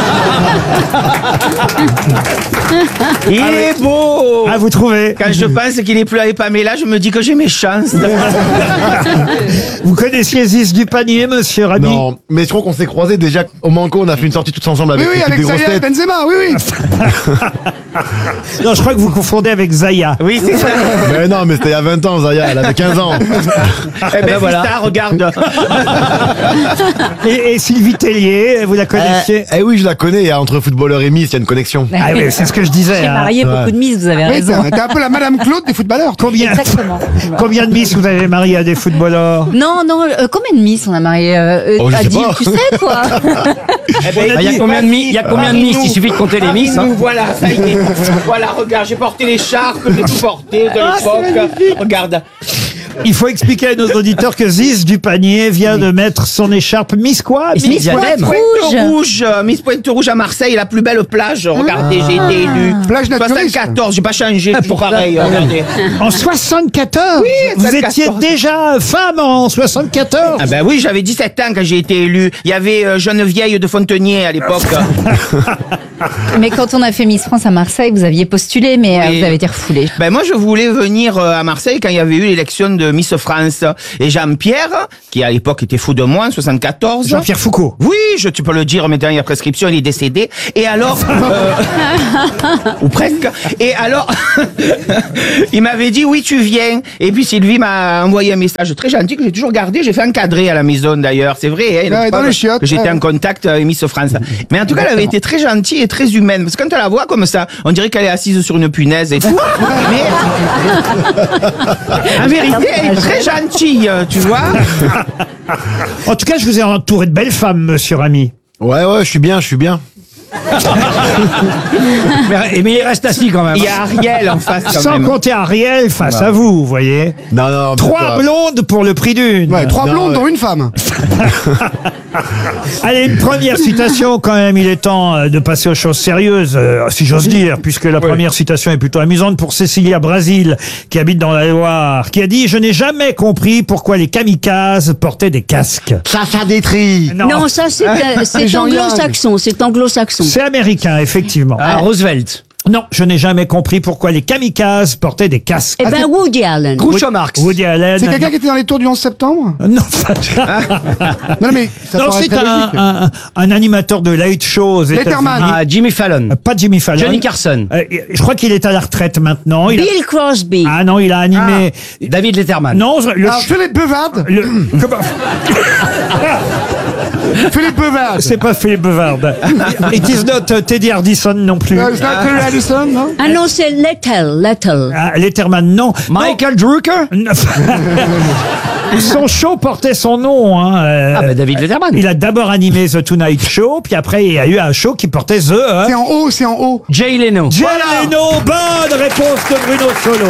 Speaker 6: Il est beau.
Speaker 5: Ah, vous trouvez?
Speaker 6: Quand je pense qu'il est plus avec Pamela, je me dis que j'ai mes chances.
Speaker 5: Vous connaissiez Ziz du panier, monsieur Rami?
Speaker 2: Non, mais je crois qu'on s'est croisés déjà au Manco, on a fait une sortie tous ensemble
Speaker 12: Oui,
Speaker 2: avec
Speaker 12: oui,
Speaker 2: l'équipe
Speaker 12: avec
Speaker 2: des grosses
Speaker 12: Zaya
Speaker 2: têtes.
Speaker 12: Benzema, oui, oui.
Speaker 5: Non, je crois que vous confondez avec Zaya.
Speaker 6: Oui, c'est ça.
Speaker 2: Mais non, mais c'était il y a vingt ans, Zaya, elle avait quinze ans.
Speaker 6: Eh ben voilà, regarde.
Speaker 5: Et, et Sylvie Tellier, vous la connaissiez?
Speaker 2: Eh, eh oui, je la connais, il y a entre footballeur et Miss, il y a une connexion.
Speaker 5: Ah oui, c'est ce que je disais.
Speaker 15: J'ai
Speaker 5: hein.
Speaker 15: marié beaucoup de miss, vous avez
Speaker 12: Oui,
Speaker 15: raison.
Speaker 12: t'es t'es un peu la Madame Claude des footballeurs.
Speaker 5: Combien,
Speaker 15: Exactement.
Speaker 5: combien de Miss vous avez marié à des footballeurs?
Speaker 15: Non, non, euh, combien de miss on a marié euh,
Speaker 2: Oh, je sais
Speaker 15: Adil,
Speaker 2: pas.
Speaker 15: tu sais, toi?
Speaker 6: Eh ben,
Speaker 5: Bah,
Speaker 6: il y a combien de miss Il y a combien de miss Il suffit de compter les miss. Hein. Voilà, ça y est. Voilà, regarde, j'ai porté l'écharpe, j'ai tout porté de l'époque. Regarde.
Speaker 5: Il faut expliquer à nos auditeurs que Ziz du Panier vient de mettre son écharpe Miss quoi?
Speaker 6: Miss Pointe Rouge. Rouge. Miss Pointe Rouge à Marseille, la plus belle plage. Regardez, j'ai été élu.
Speaker 12: Plage naturiste.
Speaker 6: soixante-quatorze, j'ai pas changé, toujours pareil. Regardez.
Speaker 5: En soixante-quatorze?
Speaker 6: Oui,
Speaker 5: Vous
Speaker 6: soixante-quatorze.
Speaker 5: étiez déjà femme en soixante-quatorze?
Speaker 6: Ah ben oui, j'avais dix-sept ans quand j'ai été élu. Il y avait euh, Geneviève de Fontenay à l'époque.
Speaker 15: Mais quand on a fait Miss France à Marseille, vous aviez postulé, mais euh,
Speaker 6: Oui.
Speaker 15: vous avez été refoulé.
Speaker 6: Ben moi, je voulais venir euh, à Marseille quand il y avait eu l'élection de Miss France. Et Jean-Pierre, qui à l'époque était fou de moi en soixante-quatorze.
Speaker 5: Jean-Pierre Foucault.
Speaker 6: Oui, je, tu peux le dire, mais dernière prescription, il est décédé. Et alors, euh, ou presque. Et alors, il m'avait dit, oui, tu viens. Et puis Sylvie m'a envoyé un message très gentil que j'ai toujours gardé. J'ai fait encadrer à la maison d'ailleurs. C'est vrai, hein, il a
Speaker 12: Ouais,
Speaker 6: pas
Speaker 12: dans les chiottes,
Speaker 6: que j'étais
Speaker 12: ouais.
Speaker 6: en contact avec Miss France. Mais en tout cas, elle avait été très gentille et très humaine. Parce que quand elle la voit comme ça, on dirait qu'elle est assise sur une punaise et tout. Mais en vérité, elle est très gentille, tu vois.
Speaker 5: En tout cas, je vous ai entouré de belles femmes, monsieur Rami.
Speaker 2: Ouais, ouais, je suis bien, je suis bien.
Speaker 16: mais, mais il reste assis quand même.
Speaker 6: Il y a Ariel en face quand
Speaker 5: Sans
Speaker 6: même.
Speaker 5: compter Ariel face
Speaker 2: Non.
Speaker 5: à vous, vous voyez.
Speaker 2: Non, non.
Speaker 5: Trois blondes pour le prix d'une.
Speaker 12: Ouais, trois
Speaker 2: Non,
Speaker 12: blondes
Speaker 2: ouais.
Speaker 12: dont une femme.
Speaker 5: Allez, une première citation quand même. Il est temps euh, de passer aux choses sérieuses, euh, si j'ose dire, puisque la première citation est plutôt amusante pour Cécilia Brasil, qui habite dans la Loire, qui a dit « Je n'ai jamais compris pourquoi les kamikazes portaient des casques.
Speaker 12: Ça, ça détrie. »
Speaker 3: Non, ça c'est euh, c'est
Speaker 12: Jean-Yann.
Speaker 3: anglo-saxon, c'est anglo-saxon.
Speaker 5: C'est américain, effectivement.
Speaker 16: Ah, Roosevelt.
Speaker 5: Non, je n'ai jamais compris pourquoi les kamikazes portaient des casques.
Speaker 3: Eh ben Woody Allen.
Speaker 16: Groucho Marx.
Speaker 5: Woody Allen.
Speaker 12: C'est quelqu'un qui était dans les tours du onze septembre?
Speaker 5: Non,
Speaker 12: Non, mais ça
Speaker 5: non
Speaker 12: paraît
Speaker 5: c'est
Speaker 12: très
Speaker 5: un,
Speaker 12: logique.
Speaker 5: un, un animateur de light show aux
Speaker 12: Letterman.
Speaker 5: États-Unis.
Speaker 16: Ah, Jimmy Fallon.
Speaker 5: Euh, Pas Jimmy Fallon.
Speaker 16: Johnny Carson.
Speaker 5: Euh, je crois qu'il est à la retraite maintenant. Il a-
Speaker 3: Bill Crosby.
Speaker 5: Ah non, il a animé.
Speaker 16: David Letterman.
Speaker 5: Non, le,
Speaker 12: Ah, Philippe Bevard.
Speaker 5: le- comment-
Speaker 12: Philippe Bevard.
Speaker 5: C'est pas Philippe Bevard. It is not uh, Teddy Hardison non plus.
Speaker 12: Euh, c'est not Terry Addison, non?
Speaker 3: Ah non, c'est Lettel, Lettel.
Speaker 5: Ah, Letterman, non.
Speaker 16: Michael Drucker.
Speaker 5: Non. Son show portait son nom. Hein. euh,
Speaker 16: Ah, bah David Letterman.
Speaker 5: Il a d'abord animé The Tonight Show, puis après il y a eu un show qui portait The. hein.
Speaker 12: C'est en haut, c'est en haut.
Speaker 16: Jay Leno.
Speaker 5: Jay Leno, bonne réponse de Bruno Solo.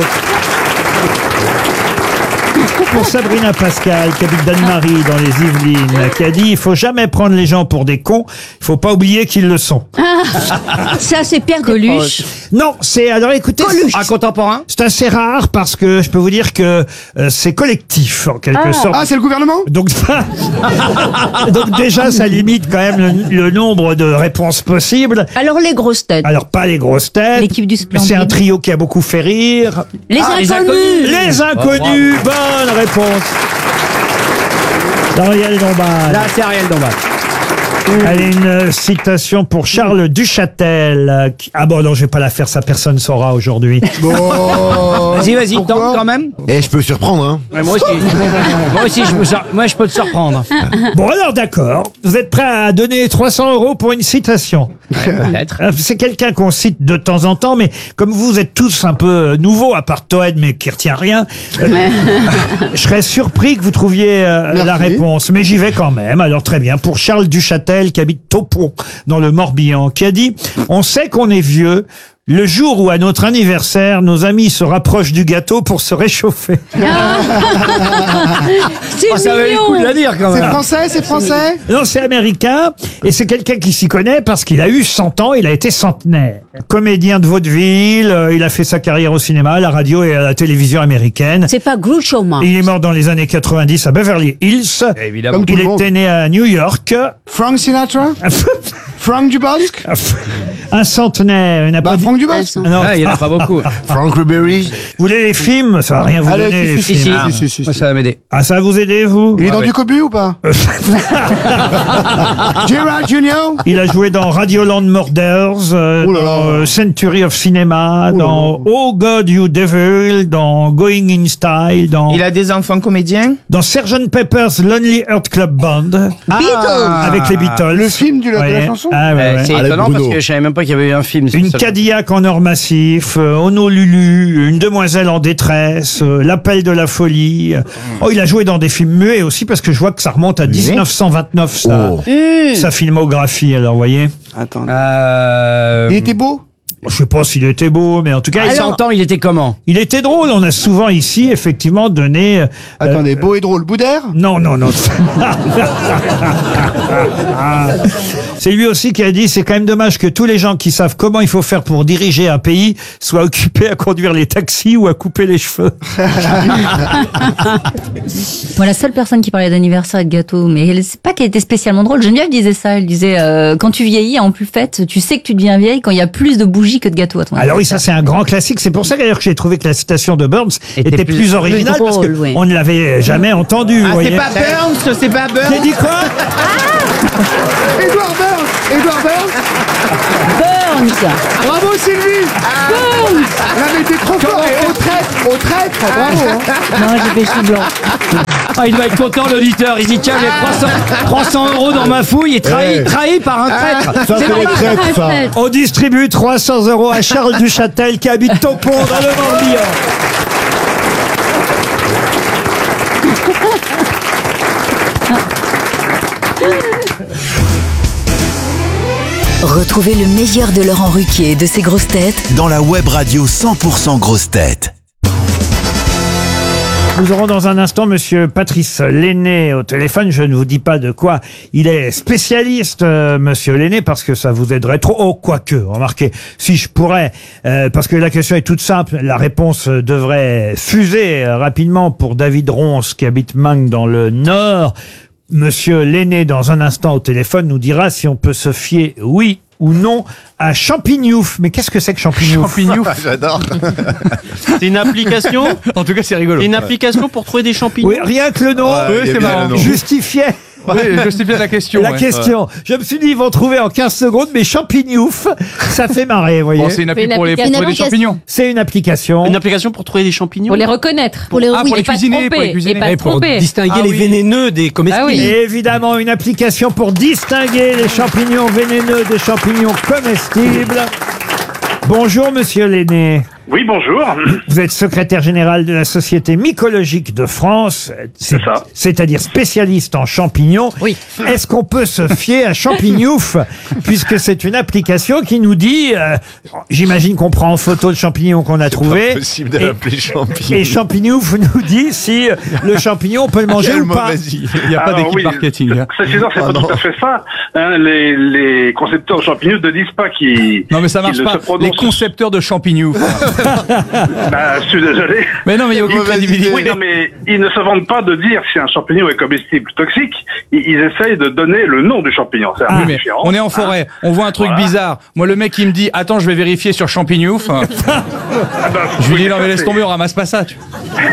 Speaker 5: Pour Sabrina Pascal, qui habite Danemarie dans les Yvelines, qui a dit « Il faut jamais prendre les gens pour des cons, il faut pas oublier qu'ils le sont.
Speaker 3: Ah, ça c'est Pierre Coluche. »
Speaker 5: Non, c'est... Alors écoutez,
Speaker 16: Un contemporain.
Speaker 5: c'est assez rare parce que je peux vous dire que euh, c'est collectif, en quelque sorte.
Speaker 12: Ah, c'est le gouvernement?
Speaker 5: Donc, donc déjà, ça limite quand même le, le nombre de réponses possibles.
Speaker 3: Alors les grosses têtes.
Speaker 5: Alors, pas les grosses têtes.
Speaker 15: L'équipe du
Speaker 5: mais c'est un
Speaker 15: Splendide.
Speaker 5: trio qui a beaucoup fait rire.
Speaker 3: Les
Speaker 16: Ah, les
Speaker 3: inconnus.
Speaker 5: Les inconnus, bonne réponse. Ariel Dombal.
Speaker 16: Là, c'est Ariel Dombal.
Speaker 5: Allez, une euh, citation pour Charles Duchâtel. euh, qui- Ah bon, non, je vais pas la faire, ça personne saura aujourd'hui.
Speaker 12: Bon.
Speaker 16: Vas-y, vas-y,
Speaker 12: Pourquoi
Speaker 16: tente quand même.
Speaker 2: Et je peux surprendre, hein.
Speaker 16: Ouais, moi aussi. moi aussi, je peux, sor- moi, je peux te surprendre.
Speaker 5: Bon, alors d'accord. Vous êtes prêt à donner trois cents euros pour une citation?
Speaker 16: Peut-être.
Speaker 5: Euh, C'est quelqu'un qu'on cite de temps en temps, mais comme vous êtes tous un peu euh, nouveaux, à part Toen, mais qui retient rien, euh, je serais surpris que vous trouviez euh,
Speaker 12: Merci.
Speaker 5: la réponse. Mais j'y vais quand même. Alors très bien. Pour Charles Duchâtel, qui habite Taupon, dans le Morbihan, qui a dit « On sait qu'on est vieux. Le jour où, à notre anniversaire, nos amis se rapprochent du gâteau pour se réchauffer. »
Speaker 3: C'est
Speaker 16: Ah, ça valait le coup de la dire quand
Speaker 12: C'est
Speaker 16: même.
Speaker 12: français, c'est français?
Speaker 5: Non, c'est américain, et c'est quelqu'un qui s'y connaît parce qu'il a eu cent ans, il a été centenaire. Comédien de vaudeville, euh, il a fait sa carrière au cinéma, à la radio et à la télévision américaine.
Speaker 3: C'est pas Groucho Marx.
Speaker 5: Il est mort dans les années quatre-vingt-dix à Beverly Hills.
Speaker 16: Évidemment.
Speaker 12: Comme tout
Speaker 5: Il
Speaker 12: le monde.
Speaker 5: était né à New York.
Speaker 12: Frank Sinatra? Frank Dubosc?
Speaker 5: Un centenaire. Il n'a
Speaker 12: Bah,
Speaker 5: pas dit-
Speaker 12: Frank Dubosc.
Speaker 5: Non.
Speaker 16: Ah, il y en a pas beaucoup.
Speaker 2: Frank Ribery.
Speaker 5: Vous voulez les films? Ça va rien vous
Speaker 12: Allez,
Speaker 5: donner, les
Speaker 12: si, si,
Speaker 5: films.
Speaker 12: si, si, si, si,
Speaker 16: Moi,
Speaker 12: si.
Speaker 16: ça va m'aider.
Speaker 5: Ah, ça va vous aider, vous?
Speaker 12: Il est dans
Speaker 16: ouais.
Speaker 12: du cobu ou pas? Gerard Junior?
Speaker 5: Il a joué dans Radioland Murders, euh,
Speaker 12: Oh là là.
Speaker 5: dans euh, Century of Cinema, dans Oh God You Devil, dans Going in Style, dans,
Speaker 6: Il a des enfants comédiens.
Speaker 5: dans sergeant Pepper's Lonely Heart Club Band,
Speaker 3: Beatles.
Speaker 5: avec les Beatles.
Speaker 12: Le film du- de la
Speaker 5: Ouais.
Speaker 12: chanson?
Speaker 5: Ah, ouais,
Speaker 16: Euh,
Speaker 5: ouais.
Speaker 16: c'est
Speaker 2: Allez,
Speaker 16: étonnant
Speaker 2: Bruno.
Speaker 16: parce que je savais même pas qu'il y avait eu un film. sur
Speaker 5: Une
Speaker 16: ça.
Speaker 5: Cadillac en or massif, euh, Honolulu, une demoiselle en détresse, euh, l'appel de la folie. Oh, il a joué dans des films muets aussi parce que je vois que ça remonte à dix-neuf cent vingt-neuf, sa,
Speaker 2: Oh.
Speaker 5: sa filmographie, alors, vous voyez.
Speaker 12: Attends.
Speaker 16: Euh...
Speaker 12: Il était beau?
Speaker 5: Je sais pas s'il était beau, mais en tout cas,
Speaker 16: À
Speaker 5: il
Speaker 16: cent ans, il était comment?
Speaker 5: Il était drôle. On a souvent ici, effectivement, donné. euh,
Speaker 14: Attendez, beau et drôle, Boudère?
Speaker 5: Non, non, non. C'est lui aussi qui a dit, c'est quand même dommage que tous les gens qui savent comment il faut faire pour diriger un pays soient occupés à conduire les taxis ou à couper les cheveux.
Speaker 15: Moi, la seule personne qui parlait d'anniversaire et de gâteau, mais elle- c'est pas qu'elle était spécialement drôle. Geneviève disait ça. Elle disait, euh, quand tu vieillis, en plus fête, tu sais que tu deviens vieille quand il y a plus de bougies que de gâteaux à ton
Speaker 5: Alors oui, ça c'est un grand classique. C'est pour ça d'ailleurs que j'ai trouvé que la citation de Burns était,
Speaker 3: Était
Speaker 5: plus,
Speaker 3: plus-
Speaker 5: originale
Speaker 3: plus
Speaker 5: parce
Speaker 3: drôle, oui.
Speaker 5: qu'on ne l'avait jamais entendue. vous
Speaker 6: Ah, c'est
Speaker 5: voyez.
Speaker 6: pas Burns, c'est pas Burns.
Speaker 5: J'ai dit quoi?
Speaker 12: Edouard Burns Edouard Burns
Speaker 15: Burns.
Speaker 12: Bravo Sylvie
Speaker 15: Burns.
Speaker 12: Là mais t'es trop fort. Et au traître, au traître, bravo hein.
Speaker 15: Non, j'ai fait chou blanc.
Speaker 16: Ah, il doit être content, l'auditeur. Il dit, tiens, j'ai trois cents, trois cents euros dans ma fouille et trahi,
Speaker 12: Ouais.
Speaker 16: trahi par un traître.
Speaker 12: Ça c'est les traîtres ça.
Speaker 5: On distribue trois cents euros à Charles Duchâtel qui habite Taupon dans le Morbihan.
Speaker 8: Retrouvez le meilleur de Laurent Ruquier et de ses grosses têtes
Speaker 7: Dans la web radio cent pour cent grosses têtes.
Speaker 5: Nous aurons dans un instant Monsieur Patrice Lenné au téléphone. Je ne vous dis pas de quoi il est spécialiste, euh, Monsieur Lenné, parce que ça vous aiderait trop. Oh, quoique, remarquez, si je pourrais, euh, parce que la question est toute simple, la réponse euh, devrait fuser euh, rapidement pour David Ronce qui habite Mangue dans le Nord. Monsieur Lenné, dans un instant au téléphone, nous dira si on peut se fier, oui ou non, à Champignouf. Mais qu'est-ce que c'est que Champignouf?
Speaker 10: Champignouf.
Speaker 14: J'adore.
Speaker 17: C'est une application.
Speaker 10: En tout cas, c'est rigolo.
Speaker 17: C'est une application pour trouver des champignons.
Speaker 5: Oui, rien que le nom
Speaker 14: Ouais,
Speaker 10: Oui,
Speaker 14: il y a
Speaker 10: c'est
Speaker 14: bien
Speaker 10: marrant.
Speaker 14: le nom.
Speaker 5: justifiait
Speaker 10: Oui, je sais bien la question.
Speaker 5: la
Speaker 10: ouais.
Speaker 5: question. Je me suis dit, ils vont trouver en quinze secondes, mais Champignouf, ça fait marrer, vous voyez.
Speaker 10: Bon, c'est une appli
Speaker 15: Une
Speaker 10: pour les pour
Speaker 15: application.
Speaker 10: trouver des champignons.
Speaker 5: C'est une application.
Speaker 17: Une application pour trouver des champignons.
Speaker 15: Pour les reconnaître. Pour les,
Speaker 10: Ah,
Speaker 15: oui,
Speaker 10: pour les
Speaker 15: et pas
Speaker 10: cuisiner,
Speaker 15: tromper,
Speaker 10: pour les cuisiner.
Speaker 15: et pas
Speaker 16: Et pour
Speaker 15: tromper.
Speaker 16: distinguer
Speaker 17: Ah
Speaker 16: les
Speaker 17: oui.
Speaker 16: vénéneux des comestibles.
Speaker 15: Ah oui.
Speaker 5: Et évidemment, une application pour distinguer les champignons vénéneux des champignons comestibles. Bonjour, Monsieur Lenné.
Speaker 18: Oui, bonjour.
Speaker 5: Vous êtes secrétaire général de la Société mycologique de France.
Speaker 18: C'est ça.
Speaker 5: C'est-à-dire spécialiste en champignons.
Speaker 15: Oui.
Speaker 5: Est-ce qu'on peut se fier à Champignouf, puisque c'est une application qui nous dit, euh, j'imagine qu'on prend en photo le champignon qu'on a trouvé.
Speaker 13: Pas possible de
Speaker 5: et-
Speaker 13: l'appeler champignon.
Speaker 5: Et Champignouf nous dit si le champignon, on peut le manger
Speaker 13: Quelle
Speaker 5: ou pas.
Speaker 13: mauvaise idée.
Speaker 10: Il n'y a pas
Speaker 18: Alors,
Speaker 10: d'équipe
Speaker 18: oui,
Speaker 10: marketing. hein.
Speaker 18: C'est c'est- c'est
Speaker 13: Oh
Speaker 18: pas
Speaker 13: non.
Speaker 18: tout à fait ça. Hein, les, les concepteurs de champignons ne disent pas qu'ils.
Speaker 10: Non, mais ça marche
Speaker 18: qu'ils ne
Speaker 10: pas.
Speaker 18: se prononcent-
Speaker 10: Les concepteurs de champignons.
Speaker 18: Bah, je suis désolé.
Speaker 10: Mais non, mais il n'y a aucune
Speaker 13: Mauvaise
Speaker 10: crédibilité.
Speaker 18: Oui, non, mais ils ne se vantent pas de dire si un champignon est comestible ou toxique. Ils, ils essayent de donner le nom du champignon. C'est un
Speaker 10: Ah,
Speaker 18: peu
Speaker 10: mais
Speaker 18: différent.
Speaker 10: on est en forêt, on voit un truc
Speaker 18: Voilà.
Speaker 10: bizarre. Moi, le mec, il me dit, attends, je vais vérifier sur champignouf.
Speaker 18: Ah bah,
Speaker 10: Je lui
Speaker 18: oui,
Speaker 10: dis, non, mais
Speaker 18: ça,
Speaker 10: laisse
Speaker 18: c'est-
Speaker 10: tomber, on ramasse pas ça. Tu...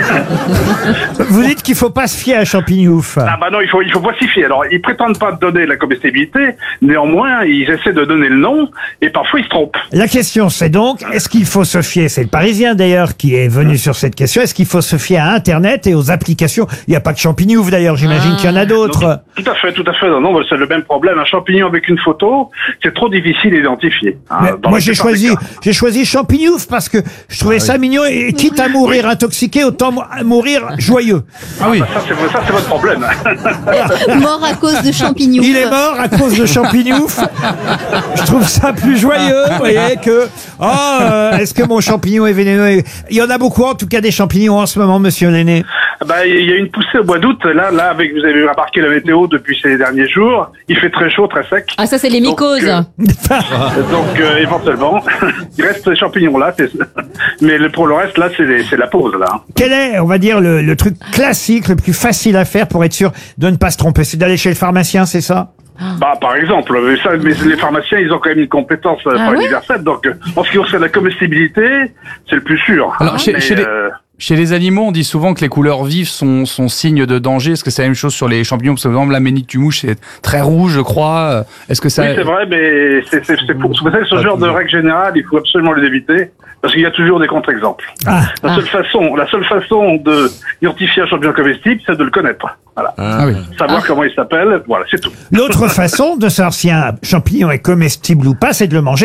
Speaker 5: Vous dites qu'il faut pas se fier à Champignouf.
Speaker 18: Ah bah non, il faut, il faut voicifier. Alors, ils prétendent pas donner la comestibilité, néanmoins, ils essaient de donner le nom, et parfois ils se trompent.
Speaker 5: La question, c'est donc, est-ce qu'il faut se fier, c'est le Parisien d'ailleurs qui est venu sur cette question, est-ce qu'il faut se fier à Internet et aux applications? Il n'y a pas que Champignouf d'ailleurs, j'imagine qu'il y en a d'autres.
Speaker 18: Tout à fait, tout à fait. Non, non, c'est le même problème. Un champignon avec une photo, c'est trop difficile à identifier. hein,
Speaker 5: Mais
Speaker 18: dans
Speaker 5: moi
Speaker 18: la
Speaker 5: j'ai
Speaker 18: plupart des
Speaker 5: choisi,
Speaker 18: cas.
Speaker 5: j'ai choisi Champignouf parce que je trouvais ça mignon et quitte à mourir intoxiqué, autant mou- mourir joyeux.
Speaker 10: Ah oui.
Speaker 18: Ça, c'est ça, c'est votre problème.
Speaker 15: Mort à cause de champignons.
Speaker 5: Il est mort à cause de Champignouf. Je trouve ça plus joyeux, vous voyez, que oh, euh, est-ce que mon champignon est vénéneux? Il y en a beaucoup, en tout cas, des champignons en ce moment, Monsieur Lenné.
Speaker 18: Bah, il y a une poussée au mois d'août. Là, là, avec, vous avez remarqué la météo depuis ces derniers jours. Il fait très chaud, très sec.
Speaker 15: Ah, ça, c'est les mycoses.
Speaker 18: Donc, euh, éventuellement, il reste ces champignons-là. c'est- Mais le- pour le reste, là, c'est les- c'est la pause, là.
Speaker 5: Quel est, on va dire, le, le truc classique, le plus facile à faire pour être sûr de ne pas se tromper? C'est d'aller chez le pharmacien, c'est ça?
Speaker 18: Bah, par exemple, mais ça, mais les pharmaciens, ils ont quand même une compétence euh,
Speaker 15: Ah
Speaker 18: pas
Speaker 15: ouais
Speaker 18: universelle. Donc, euh, en ce qui concerne la comestibilité, c'est le plus sûr.
Speaker 10: Alors, chez,
Speaker 18: Mais,
Speaker 10: chez les,
Speaker 18: euh,
Speaker 10: chez les animaux, on dit souvent que les couleurs vives sont, sont signes de danger. Est-ce que c'est la même chose sur les champignons? Parce que, par exemple, la ménite du mouche, c'est très rouge, je crois. Est-ce que ça...
Speaker 18: Oui, c'est vrai, mais c'est c'est- c'est pour, vous savez, ce genre de règle générale, il faut absolument les éviter, parce qu'il y a toujours des contre-exemples.
Speaker 5: Ah.
Speaker 18: La seule façon, la seule façon de identifier un champignon comestible, c'est de le connaître. Voilà.
Speaker 10: Ah oui.
Speaker 18: Savoir comment il s'appelle, voilà, c'est tout.
Speaker 5: L'autre façon de savoir si un champignon est comestible ou pas, c'est de le manger.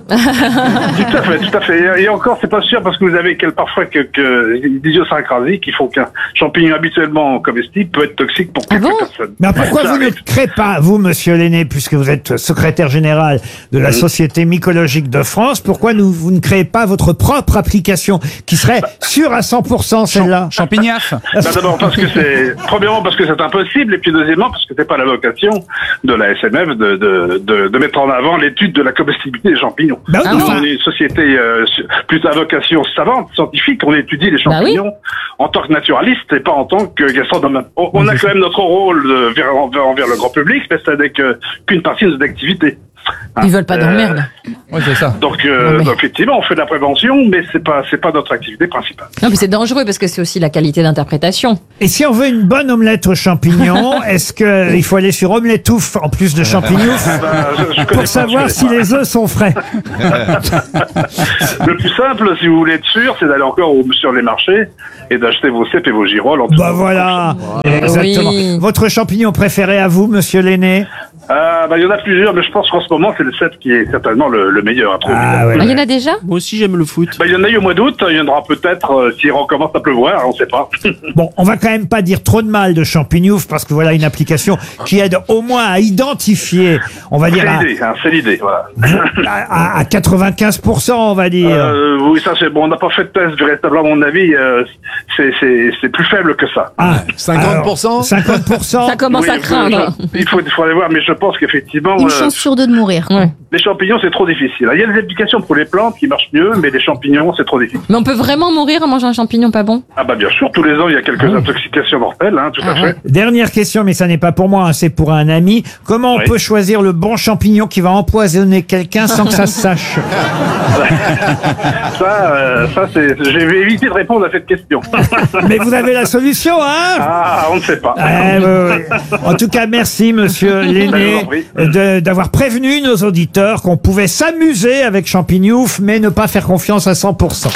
Speaker 18: Tout à fait, tout à fait. Et encore, c'est pas sûr parce que vous avez quel, parfois quelques idiosyncrasies qui font qu'un champignon habituellement comestible peut être toxique pour quelques personnes.
Speaker 5: Mais pourquoi
Speaker 18: Ça
Speaker 5: vous
Speaker 18: arrive.
Speaker 5: ne créez pas, vous, monsieur Lenné, puisque vous êtes secrétaire général de la
Speaker 18: Oui.
Speaker 5: Société mycologique de France, pourquoi nous, vous ne créez pas votre propre application qui serait sûre à cent pour cent celle-là?
Speaker 10: Champignaf.
Speaker 18: Bah, d'abord parce que c'est, premièrement parce que c'est impossible, et puis deuxièmement parce que c'est pas la vocation de la S M F de, de, de, de mettre en avant l'étude de la comestibilité des champignons.
Speaker 5: Bah oui,
Speaker 18: Nous,
Speaker 5: enfin-
Speaker 18: on est une société euh, plutôt à vocation savante, scientifique, on étudie les
Speaker 15: Bah oui.
Speaker 18: champignons en tant que naturaliste et pas en tant que gastronome. On, on a quand même notre rôle de, vers, envers, envers le grand public, mais c'est avec euh, qu'une partie de nos activités.
Speaker 15: Ils veulent pas d'emmerde.
Speaker 10: Ouais, c'est ça.
Speaker 18: Donc, euh,
Speaker 15: Non, mais-
Speaker 18: donc, effectivement, on fait de la prévention, mais c'est pas c'est pas notre activité principale.
Speaker 15: Non, mais c'est dangereux parce que c'est aussi la qualité d'interprétation.
Speaker 5: Et si on veut une bonne omelette aux champignons, est-ce qu'il faut aller sur Omeletouf en plus de champignons
Speaker 18: Bah, je- je connais
Speaker 5: pour
Speaker 18: pas,
Speaker 5: savoir
Speaker 18: je
Speaker 5: si
Speaker 18: connais
Speaker 5: les œufs sont frais?
Speaker 18: Le plus simple, si vous voulez être sûr, c'est d'aller encore au- sur les marchés et d'acheter vos cèpes et vos girolles. En
Speaker 5: Bah voilà, exactement.
Speaker 15: Oui.
Speaker 5: Votre champignon préféré à vous, monsieur Lenné?
Speaker 18: Euh, bah, il y en a plusieurs, mais je pense qu'en ce moment, c'est le cèpe qui est certainement le, le meilleur à trouver.
Speaker 5: Ah ouais.
Speaker 15: Ah, il y en a déjà?
Speaker 17: Moi aussi, j'aime le foot.
Speaker 18: Bah, il y en a eu au mois d'août, il y en aura peut-être euh, s'il recommence à pleuvoir, on sait pas.
Speaker 5: Bon, on va quand même pas dire trop de mal de Champignouf parce que voilà une application qui aide au moins à identifier, on va
Speaker 18: C'est
Speaker 5: dire à,
Speaker 18: l'idée, hein, c'est l'idée, voilà.
Speaker 5: à- à quatre-vingt-quinze pour cent, on va dire.
Speaker 18: Euh, oui, ça c'est bon, on n'a pas fait de test véritablement, à mon avis, euh, c'est, c'est, c'est plus faible que ça.
Speaker 5: Ah,
Speaker 13: cinquante pour cent
Speaker 5: alors, cinquante pour cent.
Speaker 15: Ça commence
Speaker 18: Oui,
Speaker 15: à
Speaker 18: il faut-
Speaker 15: craindre.
Speaker 18: je- il, faut, il faut aller voir, mais je pense qu'effectivement,
Speaker 19: Une
Speaker 18: euh,
Speaker 19: chance sur deux de mourir.
Speaker 15: Ouais.
Speaker 18: les champignons c'est trop difficile. Il y a des applications pour les plantes qui marchent mieux, mais les champignons c'est trop difficile.
Speaker 15: Mais on peut vraiment mourir en mangeant un champignon pas bon?
Speaker 18: Ah bah bien sûr, tous les ans il y a quelques intoxications mortelles, hein, tout à fait.
Speaker 5: Dernière question, mais ça n'est pas pour moi, hein, c'est pour un ami. Comment on
Speaker 18: Oui.
Speaker 5: peut choisir le bon champignon qui va empoisonner quelqu'un sans que ça se sache?
Speaker 18: Ça, euh, ça c'est, je vais éviter de répondre à cette question.
Speaker 5: Mais vous avez la solution, hein?
Speaker 18: Ah, on ne sait pas.
Speaker 5: Eh, oui, oui. En tout cas, merci, monsieur
Speaker 18: Ben, je
Speaker 5: Lenné,
Speaker 18: vous en prie.
Speaker 5: de- d'avoir prévenu nos auditeurs qu'on pouvait s'amuser avec Champignouf, mais ne pas faire confiance à cent pour cent.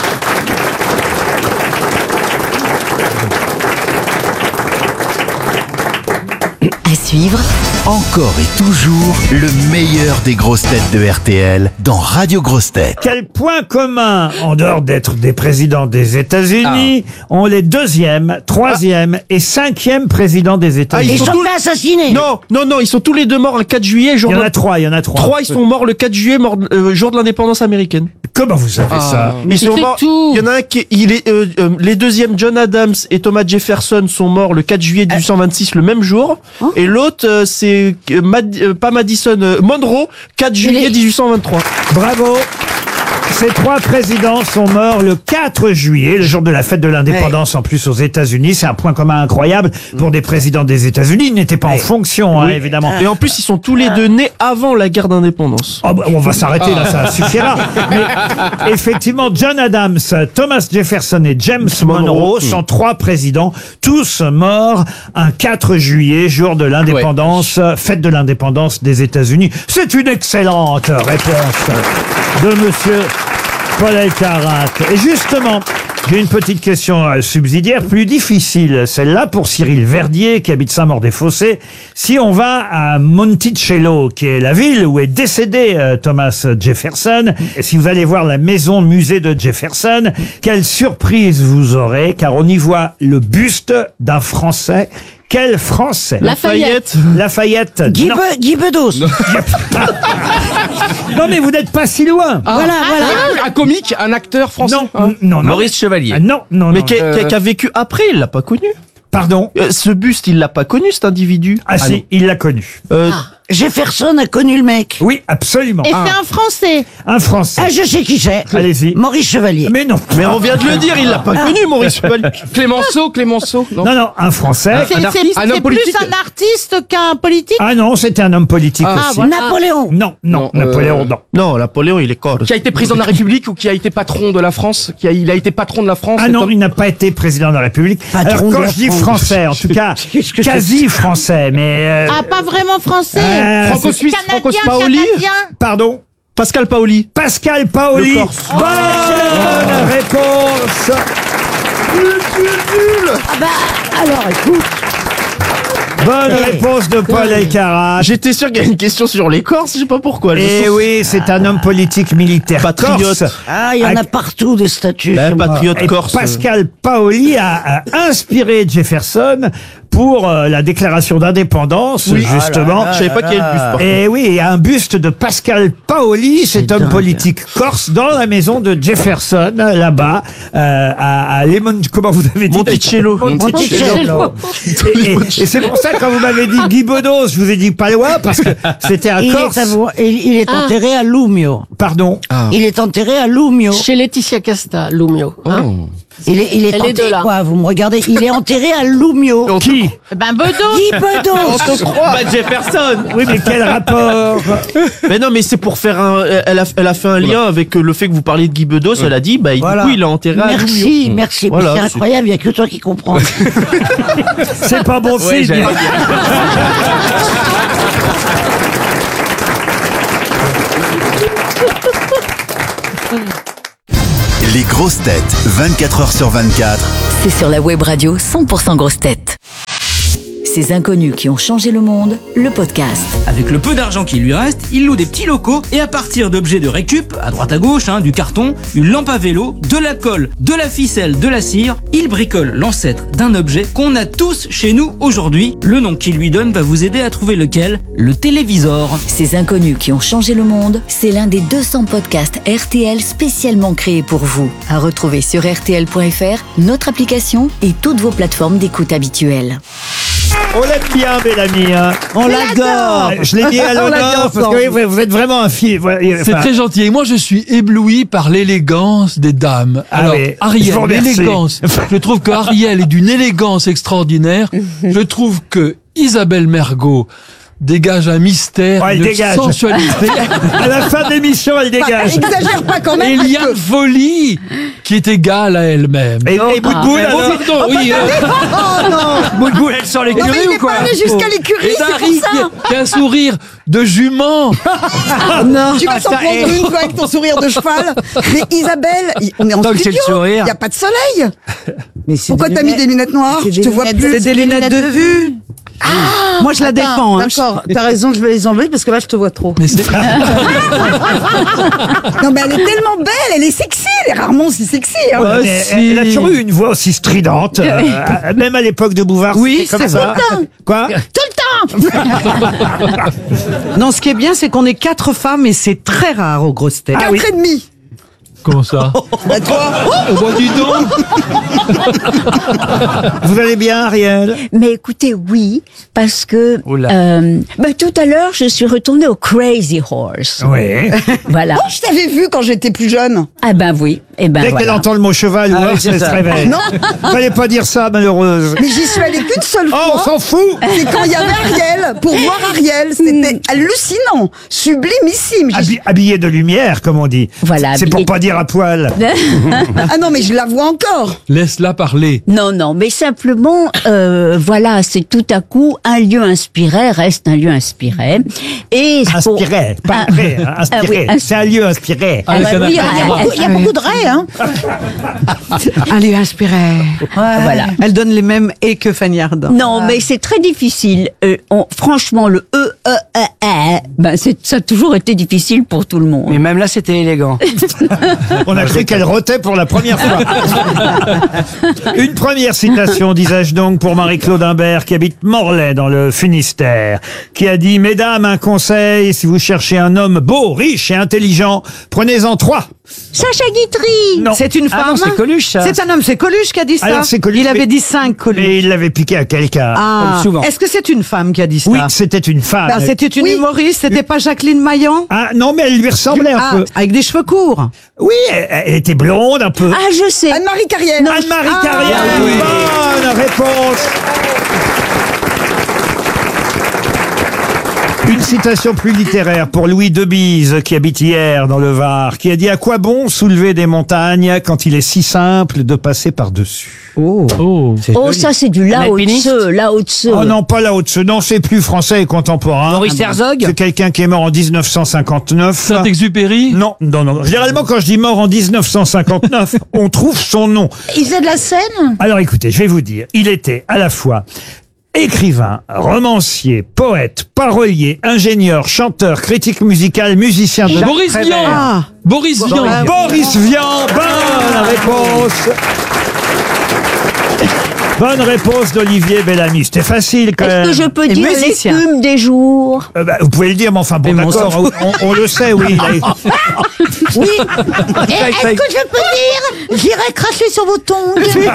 Speaker 8: À suivre,
Speaker 7: Encore et toujours le meilleur des grosses têtes de R T L dans Radio Grosses Têtes.
Speaker 5: Quel point commun, en dehors d'être des présidents des États-Unis, ont les deuxième, troisième et cinquième présidents des
Speaker 12: Ah,
Speaker 5: États-Unis?
Speaker 12: ils sont tous
Speaker 11: assassinés.
Speaker 17: Non, non, non, ils sont tous les deux morts le quatre juillet, jour
Speaker 5: Il y en
Speaker 17: de-
Speaker 5: a trois, il y en a trois.
Speaker 17: Trois, ils sont morts le quatre juillet, mort, euh, jour de l'indépendance américaine.
Speaker 5: Comment vous savez ça?
Speaker 17: Ils sont
Speaker 15: fait
Speaker 17: morts.
Speaker 15: tout.
Speaker 17: Il y en a un qui, il est, euh, euh, les deuxièmes, John Adams et Thomas Jefferson, sont morts le quatre juillet dix-huit cent vingt-six, le même jour. Et l'autre, euh, c'est euh, Mad- euh, pas Madison, euh, Monroe, quatre juillet dix-huit cent vingt-trois.
Speaker 5: Bravo. Ces trois présidents sont morts le quatre juillet, le jour de la fête de l'indépendance en plus aux États-Unis. C'est un point commun incroyable pour des présidents des États-Unis. Ils n'étaient pas en fonction, hein,
Speaker 17: Oui.
Speaker 5: évidemment.
Speaker 17: Et en plus, ils sont tous les deux nés avant la guerre d'indépendance.
Speaker 5: Oh, bah, on va s'arrêter là, ça suffira. Mais effectivement, John Adams, Thomas Jefferson et James Monroe sont trois présidents, tous morts un quatre juillet, jour de l'indépendance, fête de l'indépendance des États-Unis. C'est une excellente réponse de monsieur Paul Elkarat. Et justement, j'ai une petite question euh, subsidiaire, plus difficile, celle-là pour Cyril Verdier, qui habite Saint-Maur-des-Fossés. Si on va à Monticello, qui est la ville où est décédé euh, Thomas Jefferson, et si vous allez voir la maison musée de Jefferson, quelle surprise vous aurez, car on y voit le buste d'un Français. Quel Français?
Speaker 15: Lafayette.
Speaker 5: Lafayette.
Speaker 11: Guy,
Speaker 5: non.
Speaker 11: Be- Guy Bedos.
Speaker 5: Non, mais vous n'êtes pas si loin.
Speaker 11: Voilà, voilà.
Speaker 17: Ah,
Speaker 16: Un comique, un acteur français.
Speaker 5: Non, non, non.
Speaker 13: Maurice Chevalier.
Speaker 5: Ah, non, non,
Speaker 17: Mais
Speaker 5: non.
Speaker 17: qui, a- qui a- qui a vécu après, il l'a pas connu.
Speaker 5: Pardon?
Speaker 17: Euh, ce buste, il l'a pas connu, cet individu.
Speaker 5: Ah, si, il l'a connu.
Speaker 17: Euh,
Speaker 11: Jefferson a connu le mec.
Speaker 5: Oui, absolument.
Speaker 19: Et c'est un Français.
Speaker 5: Un Français.
Speaker 11: Ah, je sais qui c'est.
Speaker 5: Allez-y.
Speaker 11: Maurice Chevalier.
Speaker 5: Mais non.
Speaker 17: Mais on vient de le dire, il l'a pas connu, Maurice Chevalier.
Speaker 16: Clémenceau, Clémenceau. Non.
Speaker 5: Non, non, un Français.
Speaker 19: C'est
Speaker 16: un
Speaker 19: c'est-
Speaker 16: artiste, un homme
Speaker 19: c'est
Speaker 16: politique.
Speaker 19: plus un artiste qu'un politique.
Speaker 5: Ah non, c'était un homme politique
Speaker 16: Ah,
Speaker 5: aussi.
Speaker 19: voilà.
Speaker 11: Napoléon.
Speaker 5: Non, non,
Speaker 16: Non,
Speaker 5: Napoléon,
Speaker 16: euh,
Speaker 5: non.
Speaker 17: Non, Napoléon, il est corps.
Speaker 16: Qui a été président de la République ou qui a été patron de la France qui a, Il a été patron de la France.
Speaker 5: Ah
Speaker 16: cet
Speaker 5: non,
Speaker 16: homme
Speaker 5: il n'a pas été président de la République.
Speaker 11: Patron
Speaker 5: Alors
Speaker 11: de
Speaker 5: quand
Speaker 11: la
Speaker 5: je dis
Speaker 11: France.
Speaker 5: français, en tout cas,
Speaker 11: Qu'est-ce que c'est
Speaker 5: quasi français, mais... euh,
Speaker 19: Ah, pas vraiment français.
Speaker 5: euh,
Speaker 17: Franco-suisse,
Speaker 19: Canadien,
Speaker 17: Franco-Paoli.
Speaker 19: canadien.
Speaker 5: Pardon?
Speaker 17: Pascal Paoli.
Speaker 5: Pascal Paoli.
Speaker 17: Le Corse.
Speaker 5: Bonne réponse.
Speaker 11: Ah bah, alors écoute.
Speaker 5: Bonne réponse de Paul Elkarat.
Speaker 17: J'étais sûr qu'il y a une question sur les Corses, je sais pas pourquoi.
Speaker 5: Et oui, c'est un homme politique militaire
Speaker 17: Patriote.
Speaker 5: corse.
Speaker 11: Ah, il y en a partout des statues.
Speaker 17: Ben,
Speaker 11: chez moi.
Speaker 17: patriote
Speaker 5: Et
Speaker 17: corse.
Speaker 5: Pascal Paoli a, a inspiré Jefferson pour euh, la déclaration d'indépendance, justement.
Speaker 17: Ah là là, je savais pas qu'il y avait le buste, par
Speaker 5: Et oui, il y a un buste de Pascal Paoli, cet homme politique corse, dans la maison de Jefferson, là-bas, euh, à, à Lemon... Comment vous avez dit
Speaker 17: Monticello.
Speaker 11: Monticello.
Speaker 5: Et, et c'est pour ça, quand vous m'avez dit Guy Bedos, je vous ai dit pas loin, parce que c'était un
Speaker 11: Il
Speaker 5: Corse.
Speaker 11: est, avo- il, il est enterré à Lumio.
Speaker 5: Pardon.
Speaker 11: Il est enterré à Lumio.
Speaker 20: Chez Laetitia Casta, Lumio. Hein
Speaker 11: Il est, il est
Speaker 20: Elle est
Speaker 11: enterré,
Speaker 20: de là.
Speaker 11: quoi, vous me regardez. Il est enterré à Lumio.
Speaker 5: Qui?
Speaker 19: Ben Bedos.
Speaker 11: Guy Bedos.
Speaker 17: On te croit. Bah, Jefferson.
Speaker 5: Oui, mais quel rapport?
Speaker 17: Mais non, mais c'est pour faire un. Elle a, elle a fait un lien avec le fait que vous parliez de Guy Bedos. Elle a dit, bah,
Speaker 11: Voilà.
Speaker 17: du coup, il a enterré à
Speaker 11: Merci,
Speaker 17: Lumio.
Speaker 11: merci. Mais
Speaker 17: Voilà,
Speaker 11: c'est
Speaker 17: c'est-
Speaker 11: incroyable, il n'y a que toi qui comprends.
Speaker 5: C'est pas bon
Speaker 6: Ouais,
Speaker 5: signe.
Speaker 6: j'allais dire.
Speaker 7: Les grosses têtes, vingt-quatre heures sur vingt-quatre.
Speaker 8: C'est sur la web radio cent pour cent grosses têtes. Ces inconnus qui ont changé le monde, le podcast.
Speaker 21: Avec le peu d'argent qui lui reste, il loue des petits locaux et à partir d'objets de récup, à droite à gauche, hein, du carton, une lampe à vélo, de la colle, de la ficelle, de la cire, il bricole l'ancêtre d'un objet qu'on a tous chez nous aujourd'hui. Le nom qu'il lui donne va vous aider à trouver lequel, le télévisor.
Speaker 8: Ces inconnus qui ont changé le monde, c'est l'un des deux cents podcasts R T L spécialement créés pour vous. À retrouver sur R T L point F R, notre application et toutes vos plateformes d'écoute habituelles.
Speaker 5: On l'aime bien, Mélanie. Hein.
Speaker 11: On l'adore.
Speaker 5: Je l'ai mis à
Speaker 11: On
Speaker 5: l'honneur
Speaker 11: l'adore,
Speaker 5: parce que oui, vous vous êtes vraiment un fil.
Speaker 22: C'est très gentil. Et moi, je suis ébloui par l'élégance des dames.
Speaker 5: Ah
Speaker 22: Alors,
Speaker 5: oui, je
Speaker 22: Ariel,
Speaker 5: vous remercie.
Speaker 22: l'élégance. Je trouve que Ariel est d'une élégance extraordinaire. Je trouve que Isabelle Mergo dégage un mystère,
Speaker 5: Oh, elle
Speaker 22: une
Speaker 5: dégage.
Speaker 22: sensualité.
Speaker 5: À la fin de l'émission, elle dégage.
Speaker 19: Exagère pas quand même.
Speaker 22: Et il y a
Speaker 19: parce
Speaker 22: une folie qui est égale à elle-même.
Speaker 5: Et, et Boutboul,
Speaker 22: Oh,
Speaker 5: alors
Speaker 22: pardon, oui. euh,
Speaker 19: Oh non.
Speaker 21: Boutboul, elle sort
Speaker 19: Non, mais
Speaker 21: l'écurie
Speaker 19: il
Speaker 21: ou
Speaker 19: est
Speaker 21: quoi
Speaker 19: pas allé jusqu'à l'écurie,
Speaker 22: Et
Speaker 19: c'est pour
Speaker 22: Dari,
Speaker 19: ça.
Speaker 22: qui a un sourire de jument.
Speaker 19: Non. Tu vas t'en
Speaker 21: ça,
Speaker 19: prendre
Speaker 21: eh.
Speaker 19: une toi avec ton sourire de cheval. Mais Isabelle, il- on est en
Speaker 21: Tant que c'est
Speaker 19: studio.
Speaker 21: le sourire.
Speaker 19: Il n'y a pas de soleil.
Speaker 11: Mais c'est
Speaker 19: Pourquoi
Speaker 11: des
Speaker 19: t'as mis
Speaker 11: lunettes-
Speaker 19: des lunettes noires?
Speaker 11: c'est
Speaker 19: Je
Speaker 11: des
Speaker 19: te vois
Speaker 11: lunettes-
Speaker 19: plus.
Speaker 11: c'est des lunettes de vue.
Speaker 19: Ah,
Speaker 11: Moi, je la
Speaker 19: attends,
Speaker 11: défends, hein.
Speaker 19: D'accord, t'as raison, je vais les enlever parce que là, je te vois trop.
Speaker 22: Mais c'est-
Speaker 19: Non, mais elle est tellement belle, elle est sexy, elle est rarement aussi sexy. Hein.
Speaker 5: Ouais, mais elle, elle a toujours eu une voix aussi stridente, euh, euh, même à l'époque de Bouvard.
Speaker 11: Oui,
Speaker 5: c'était comme
Speaker 11: c'est
Speaker 5: ça.
Speaker 11: ça.
Speaker 5: Quoi?
Speaker 19: Tout le temps.
Speaker 11: Non, ce qui est bien, c'est qu'on est quatre femmes et c'est très rare aux grosses têtes.
Speaker 19: Quatre et demi.
Speaker 22: Comment ça?
Speaker 19: Bah, toi.
Speaker 22: Oh, bah, dis donc.
Speaker 5: Vous allez bien, Ariel?
Speaker 3: Mais écoutez, oui, parce que
Speaker 22: Oula.
Speaker 3: euh, bah, tout à l'heure, je suis retournée au Crazy Horse.
Speaker 5: Oui.
Speaker 3: Voilà.
Speaker 19: Oh, je t'avais vu quand j'étais plus jeune.
Speaker 3: Ah ben oui. Eh ben
Speaker 5: Dès qu'elle
Speaker 3: voilà.
Speaker 5: entend le mot cheval ou
Speaker 21: Ah oui,
Speaker 5: horse,
Speaker 21: c'est
Speaker 5: elle se
Speaker 21: ça.
Speaker 5: réveille.
Speaker 19: Non.
Speaker 5: Fallait pas dire ça, malheureuse.
Speaker 19: Mais j'y suis allée qu'une seule
Speaker 5: Oh,
Speaker 19: fois.
Speaker 5: on s'en fout!
Speaker 19: C'est quand il y avait Ariel, pour voir Ariel. C'était hallucinant, sublimissime. J'ai-
Speaker 5: Habi- habillé de lumière, comme on dit.
Speaker 3: Voilà,
Speaker 5: C'est pour
Speaker 3: habillé-
Speaker 5: pas dire à poil.
Speaker 19: Ah non, mais je la vois encore.
Speaker 22: Laisse-la parler.
Speaker 3: Non, non, mais simplement, euh, voilà, c'est tout à coup un lieu inspiré reste un lieu inspiré. Et pour-
Speaker 5: Inspiré, pas
Speaker 3: Ah,
Speaker 5: vrai, hein, inspiré.
Speaker 3: ah oui,
Speaker 5: C'est un lieu inspiré.
Speaker 22: Avec
Speaker 3: bah
Speaker 22: un
Speaker 3: oui,
Speaker 22: appareil.
Speaker 19: Il y a beaucoup, il y a beaucoup de raies, hein.
Speaker 11: Un lieu inspiré.
Speaker 3: Voilà.
Speaker 11: Elle donne les mêmes et que Fanny Ardant.
Speaker 3: Non, mais c'est très difficile. Euh, on- franchement, le E, E, E, E, ben c'est, ça a toujours été difficile pour tout le monde.
Speaker 21: Mais même là, c'était élégant.
Speaker 5: On a cru qu'elle rotait pour la première fois. Une première citation, disais-je donc, pour Marie-Claude Imbert, qui habite Morlaix, dans le Finistère, qui a dit « Mesdames, un conseil, si vous cherchez un homme beau, riche et intelligent, prenez-en trois. »
Speaker 3: Sacha Guitry.
Speaker 5: Non.
Speaker 11: C'est une
Speaker 21: Ah
Speaker 11: femme.
Speaker 21: non, c'est Coluche, ça.
Speaker 11: C'est un homme, c'est Coluche qui a dit ça.
Speaker 5: Alors, c'est Coluche,
Speaker 11: Il avait
Speaker 5: mais-
Speaker 11: dit cinq Coluche.
Speaker 5: Mais il l'avait piqué à quelqu'un.
Speaker 11: Ah.
Speaker 21: Comme souvent.
Speaker 11: Est-ce que c'est une femme qui a dit ça?
Speaker 5: Oui, c'était une femme.
Speaker 11: Ben, c'était une
Speaker 19: Oui.
Speaker 11: humoriste, c'était pas Jacqueline Maillan?
Speaker 5: Ah non, mais elle lui ressemblait un
Speaker 11: Ah,
Speaker 5: peu.
Speaker 11: avec des cheveux courts.
Speaker 5: Oui, elle, elle était blonde un peu.
Speaker 3: Ah, je sais.
Speaker 19: Anne-Marie Carrière.
Speaker 5: Anne-Marie
Speaker 19: Ah,
Speaker 5: Carrière,
Speaker 19: oui.
Speaker 5: bonne réponse. Une citation plus littéraire pour Louis Debise, qui habite hier dans le Var, qui a dit « À quoi bon soulever des montagnes quand il est si simple de passer par-dessus ?»
Speaker 11: Oh.
Speaker 22: Oh.
Speaker 3: Oh, ça c'est du Lao
Speaker 21: alpiniste.
Speaker 3: Tse, Lao Tse.
Speaker 5: Oh non, pas là haut non, c'est plus français et contemporain.
Speaker 21: Maurice Herzog.
Speaker 5: C'est quelqu'un qui est mort en dix-neuf cent cinquante-neuf.
Speaker 22: Saint-Exupéry.
Speaker 5: Non, non, non. Généralement, quand je dis mort en dix-neuf cent cinquante-neuf, on trouve son nom.
Speaker 19: Il faisait de la scène.
Speaker 5: Alors écoutez, je vais vous dire, il était à la fois Écrivain, romancier, poète, parolier, ingénieur, chanteur, critique musical, musicien de...
Speaker 22: Boris Vian.
Speaker 19: Ah.
Speaker 22: Boris Vian.
Speaker 5: Boris Vian, bonne réponse. Bonne réponse d'Olivier Bellamy. C'était facile quand même.
Speaker 3: Est-ce que je peux
Speaker 11: Et
Speaker 3: dire
Speaker 11: musicien.
Speaker 3: l'écume des jours?
Speaker 5: Euh, bah, vous pouvez le dire, mais enfin bon,
Speaker 22: Mais on s'en
Speaker 5: d'accord, on, on le sait, oui.
Speaker 19: Oui. Et est-ce que je peux dire j'irai cracher sur vos tongs?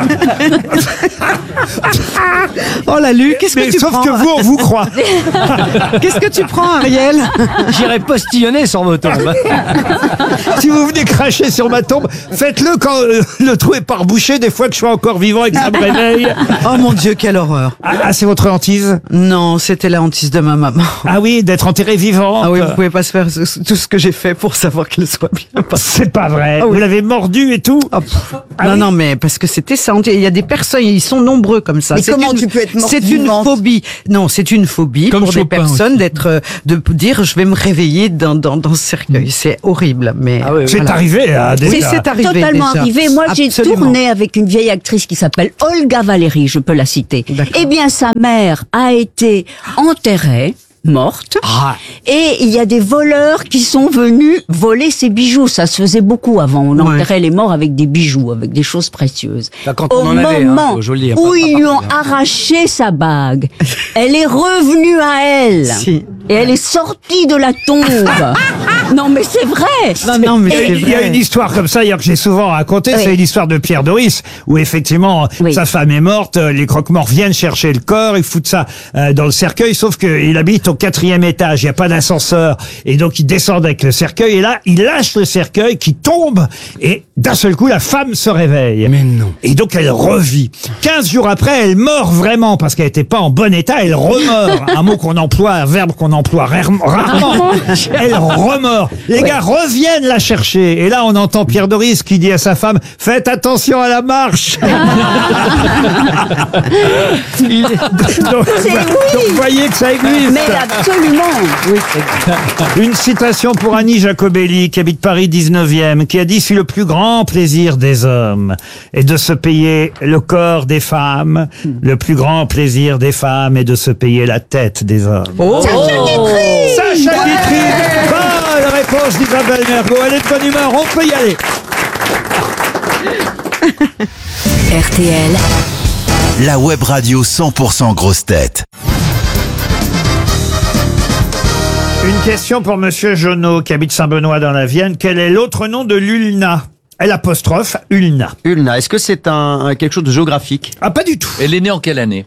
Speaker 11: Oh la Lu, qu'est-ce que
Speaker 5: Mais
Speaker 11: tu
Speaker 5: sauf
Speaker 11: prends
Speaker 5: que vous, on vous croit.
Speaker 11: Qu'est-ce que tu prends, Ariel?
Speaker 16: J'irai postillonner sur vos tombes.
Speaker 5: Si vous venez cracher sur ma tombe, faites-le quand euh, le trou est pas rebouché, des fois que je suis encore vivant et que ça me réveille.
Speaker 11: Oh mon Dieu, quelle horreur.
Speaker 5: Ah, ah, c'est votre hantise?
Speaker 11: Non, c'était la hantise de ma maman.
Speaker 5: Ah oui, d'être enterré vivant.
Speaker 11: Ah oui, vous pouvez pas se faire ce- tout ce que j'ai fait pour savoir qu'elle soit bien.
Speaker 5: C'est pas vrai.
Speaker 11: Ah oui.
Speaker 5: Vous l'avez mordu et tout?
Speaker 11: Ah, pff.
Speaker 5: Ah
Speaker 11: non,
Speaker 5: oui.
Speaker 11: non, mais parce que c'était ça. Il y a des personnes, ils sont nombreux comme ça.
Speaker 19: Mais
Speaker 11: C'est
Speaker 19: comment
Speaker 11: une-
Speaker 19: tu peux être morte
Speaker 11: C'est une
Speaker 19: vivante?
Speaker 11: phobie. Non, c'est une phobie
Speaker 22: Comme
Speaker 11: pour des
Speaker 22: Chopin
Speaker 11: personnes
Speaker 22: aussi.
Speaker 11: d'être, euh, de dire, je vais me réveiller dans, dans, dans ce cercueil. C'est horrible, mais.
Speaker 16: Ah oui, oui.
Speaker 5: C'est
Speaker 11: voilà.
Speaker 5: arrivé, hein,
Speaker 11: Oui,
Speaker 5: déjà.
Speaker 11: c'est arrivé.
Speaker 3: Totalement
Speaker 11: déjà.
Speaker 3: arrivé. Moi, j'ai
Speaker 11: Absolument.
Speaker 3: tourné avec une vieille actrice qui s'appelle Olga Valéry, je peux la citer. Eh bien, sa mère a été enterrée, morte,
Speaker 16: Ah.
Speaker 3: et il y a des voleurs qui sont venus voler ses bijoux. Ça se faisait beaucoup avant. On enterrait les morts avec des bijoux, avec des choses précieuses.
Speaker 16: Quand
Speaker 3: Au
Speaker 16: on en avait, hein,
Speaker 3: moment
Speaker 16: faut- je le dis, hein,
Speaker 3: où
Speaker 16: pas-
Speaker 3: ils
Speaker 16: pas
Speaker 3: lui ont
Speaker 16: partout, hein.
Speaker 3: arraché sa bague, elle est revenue à elle.
Speaker 11: Si.
Speaker 3: Et elle est sortie de la tombe. Non, mais c'est vrai.
Speaker 11: Non, non, mais c'est
Speaker 5: Il y a
Speaker 11: vrai.
Speaker 5: une histoire comme ça, d'ailleurs, que j'ai souvent racontée,
Speaker 3: Oui.
Speaker 5: c'est une histoire de Pierre Doris, où effectivement,
Speaker 3: Oui.
Speaker 5: sa femme est morte, euh, les croque-morts viennent chercher le corps, ils foutent ça euh, dans le cercueil, sauf qu'il habite au quatrième étage, il n'y a pas d'ascenseur, et donc ils descendent avec le cercueil, et là, il lâche le cercueil qui tombe, et d'un seul coup, la femme se réveille.
Speaker 16: Mais non.
Speaker 5: Et donc elle revit. Quinze jours après, elle meurt vraiment, parce qu'elle n'était pas en bon état, elle remeurt. Un mot qu'on emploie, un verbe qu'on emploie rare- rarement. Elle remeurt. Les gars reviennent la chercher. Et là, on entend Pierre Doris qui dit à sa femme, faites attention à la marche. Il- donc, donc,
Speaker 3: C'est oui.
Speaker 5: vous voyez que ça existe.
Speaker 3: Mais absolument. Oui,
Speaker 5: Une citation pour Annie Jacobelli, qui habite Paris dix-neuvième, qui a dit « Si le plus grand plaisir des hommes est de se payer le corps des femmes, le plus grand plaisir des femmes est de se payer la tête des hommes.
Speaker 11: Oh.
Speaker 5: Sacha Guitry. Bonne réponse d'Isabelle Mergo. Elle est de bonne humeur, on peut y aller.
Speaker 8: R T L,
Speaker 7: La web radio cent pour cent grosse tête.
Speaker 5: Une question pour Monsieur Jonot, qui habite Saint-Benoît dans la Vienne. Quel est l'autre nom de l'ulna? L apostrophe ulna.
Speaker 2: Ulna, est-ce que c'est un, un- quelque chose de géographique?
Speaker 5: Ah, pas du tout.
Speaker 22: Elle est née en quelle année?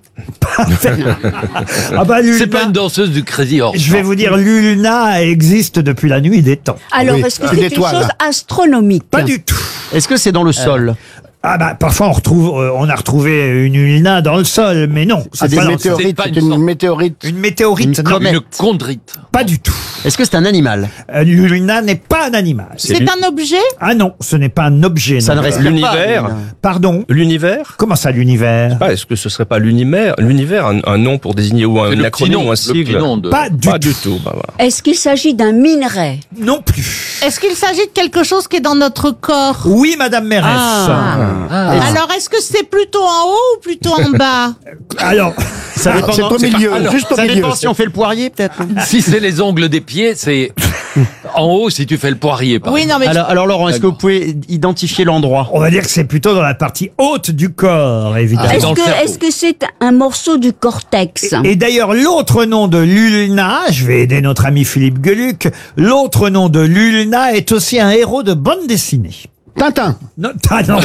Speaker 5: Ah bah, l'ulna.
Speaker 22: C'est pas une danseuse du Crazy Horse.
Speaker 5: Je vais vous dire, l'ulna existe depuis la nuit des temps.
Speaker 3: Alors,
Speaker 2: Oui,
Speaker 3: est-ce que
Speaker 2: une
Speaker 3: c'est une
Speaker 2: étoile.
Speaker 3: chose astronomique?
Speaker 5: Pas du tout.
Speaker 2: Est-ce que c'est dans le sol?
Speaker 5: Ah bah parfois on retrouve, euh, on a retrouvé une ulna dans le sol, mais non,
Speaker 12: C'est
Speaker 5: c'est
Speaker 12: des
Speaker 5: pas dans le
Speaker 12: météorites,
Speaker 22: c'est pas
Speaker 12: c'est
Speaker 22: une
Speaker 12: une
Speaker 22: sorte-
Speaker 12: météorite.
Speaker 5: Une météorite,
Speaker 2: Une
Speaker 5: non,
Speaker 2: comète.
Speaker 22: Une chondrite.
Speaker 5: pas du tout.
Speaker 2: Est-ce que c'est un animal?
Speaker 5: Euh, L'ulna n'est pas un animal.
Speaker 1: C'est un objet?
Speaker 5: Ah non, ce n'est pas un objet.
Speaker 2: Ça
Speaker 5: non.
Speaker 2: ne respire pas.
Speaker 9: L'univers.
Speaker 5: Pardon.
Speaker 9: L'univers.
Speaker 5: Comment ça, l'univers?
Speaker 9: Ah, est-ce que ce serait pas l'univers, l'univers, un, un nom pour désigner ou un
Speaker 22: C'est le
Speaker 9: acronyme
Speaker 22: petit nom,
Speaker 9: ou un
Speaker 22: le petit
Speaker 9: sigle?
Speaker 22: nom de-
Speaker 5: Pas du
Speaker 9: Pas
Speaker 5: tout.
Speaker 9: du tout. Bah, voilà.
Speaker 3: Est-ce qu'il s'agit d'un minerai?
Speaker 5: Non plus.
Speaker 1: Est-ce qu'il s'agit de quelque chose qui est dans notre corps?
Speaker 5: Oui, Madame Mérès.
Speaker 22: Ah.
Speaker 1: Alors, est-ce que c'est plutôt en haut ou plutôt en bas?
Speaker 5: Alors,
Speaker 2: Ça dépend
Speaker 12: C'est
Speaker 2: dans-
Speaker 12: au milieu,
Speaker 2: Alors,
Speaker 12: juste au
Speaker 2: ça
Speaker 12: milieu.
Speaker 2: dépend si on fait le poirier, peut-être.
Speaker 22: Si c'est les ongles des pieds, c'est en haut si tu fais le poirier. par
Speaker 1: Oui, non, mais
Speaker 2: Alors, alors Laurent, est-ce que vous pouvez identifier l'endroit?
Speaker 5: on va dire que c'est plutôt dans la partie haute du corps, évidemment.
Speaker 3: Est-ce
Speaker 22: dans le
Speaker 3: que,
Speaker 22: cerveau.
Speaker 3: est-ce que c'est un morceau du cortex?
Speaker 5: Et d'ailleurs, l'autre nom de l'ulna, je vais aider notre ami Philippe Gueluc, l'autre nom de l'ulna est aussi un héros de bande dessinée.
Speaker 12: Tintin.
Speaker 5: Non, ah non.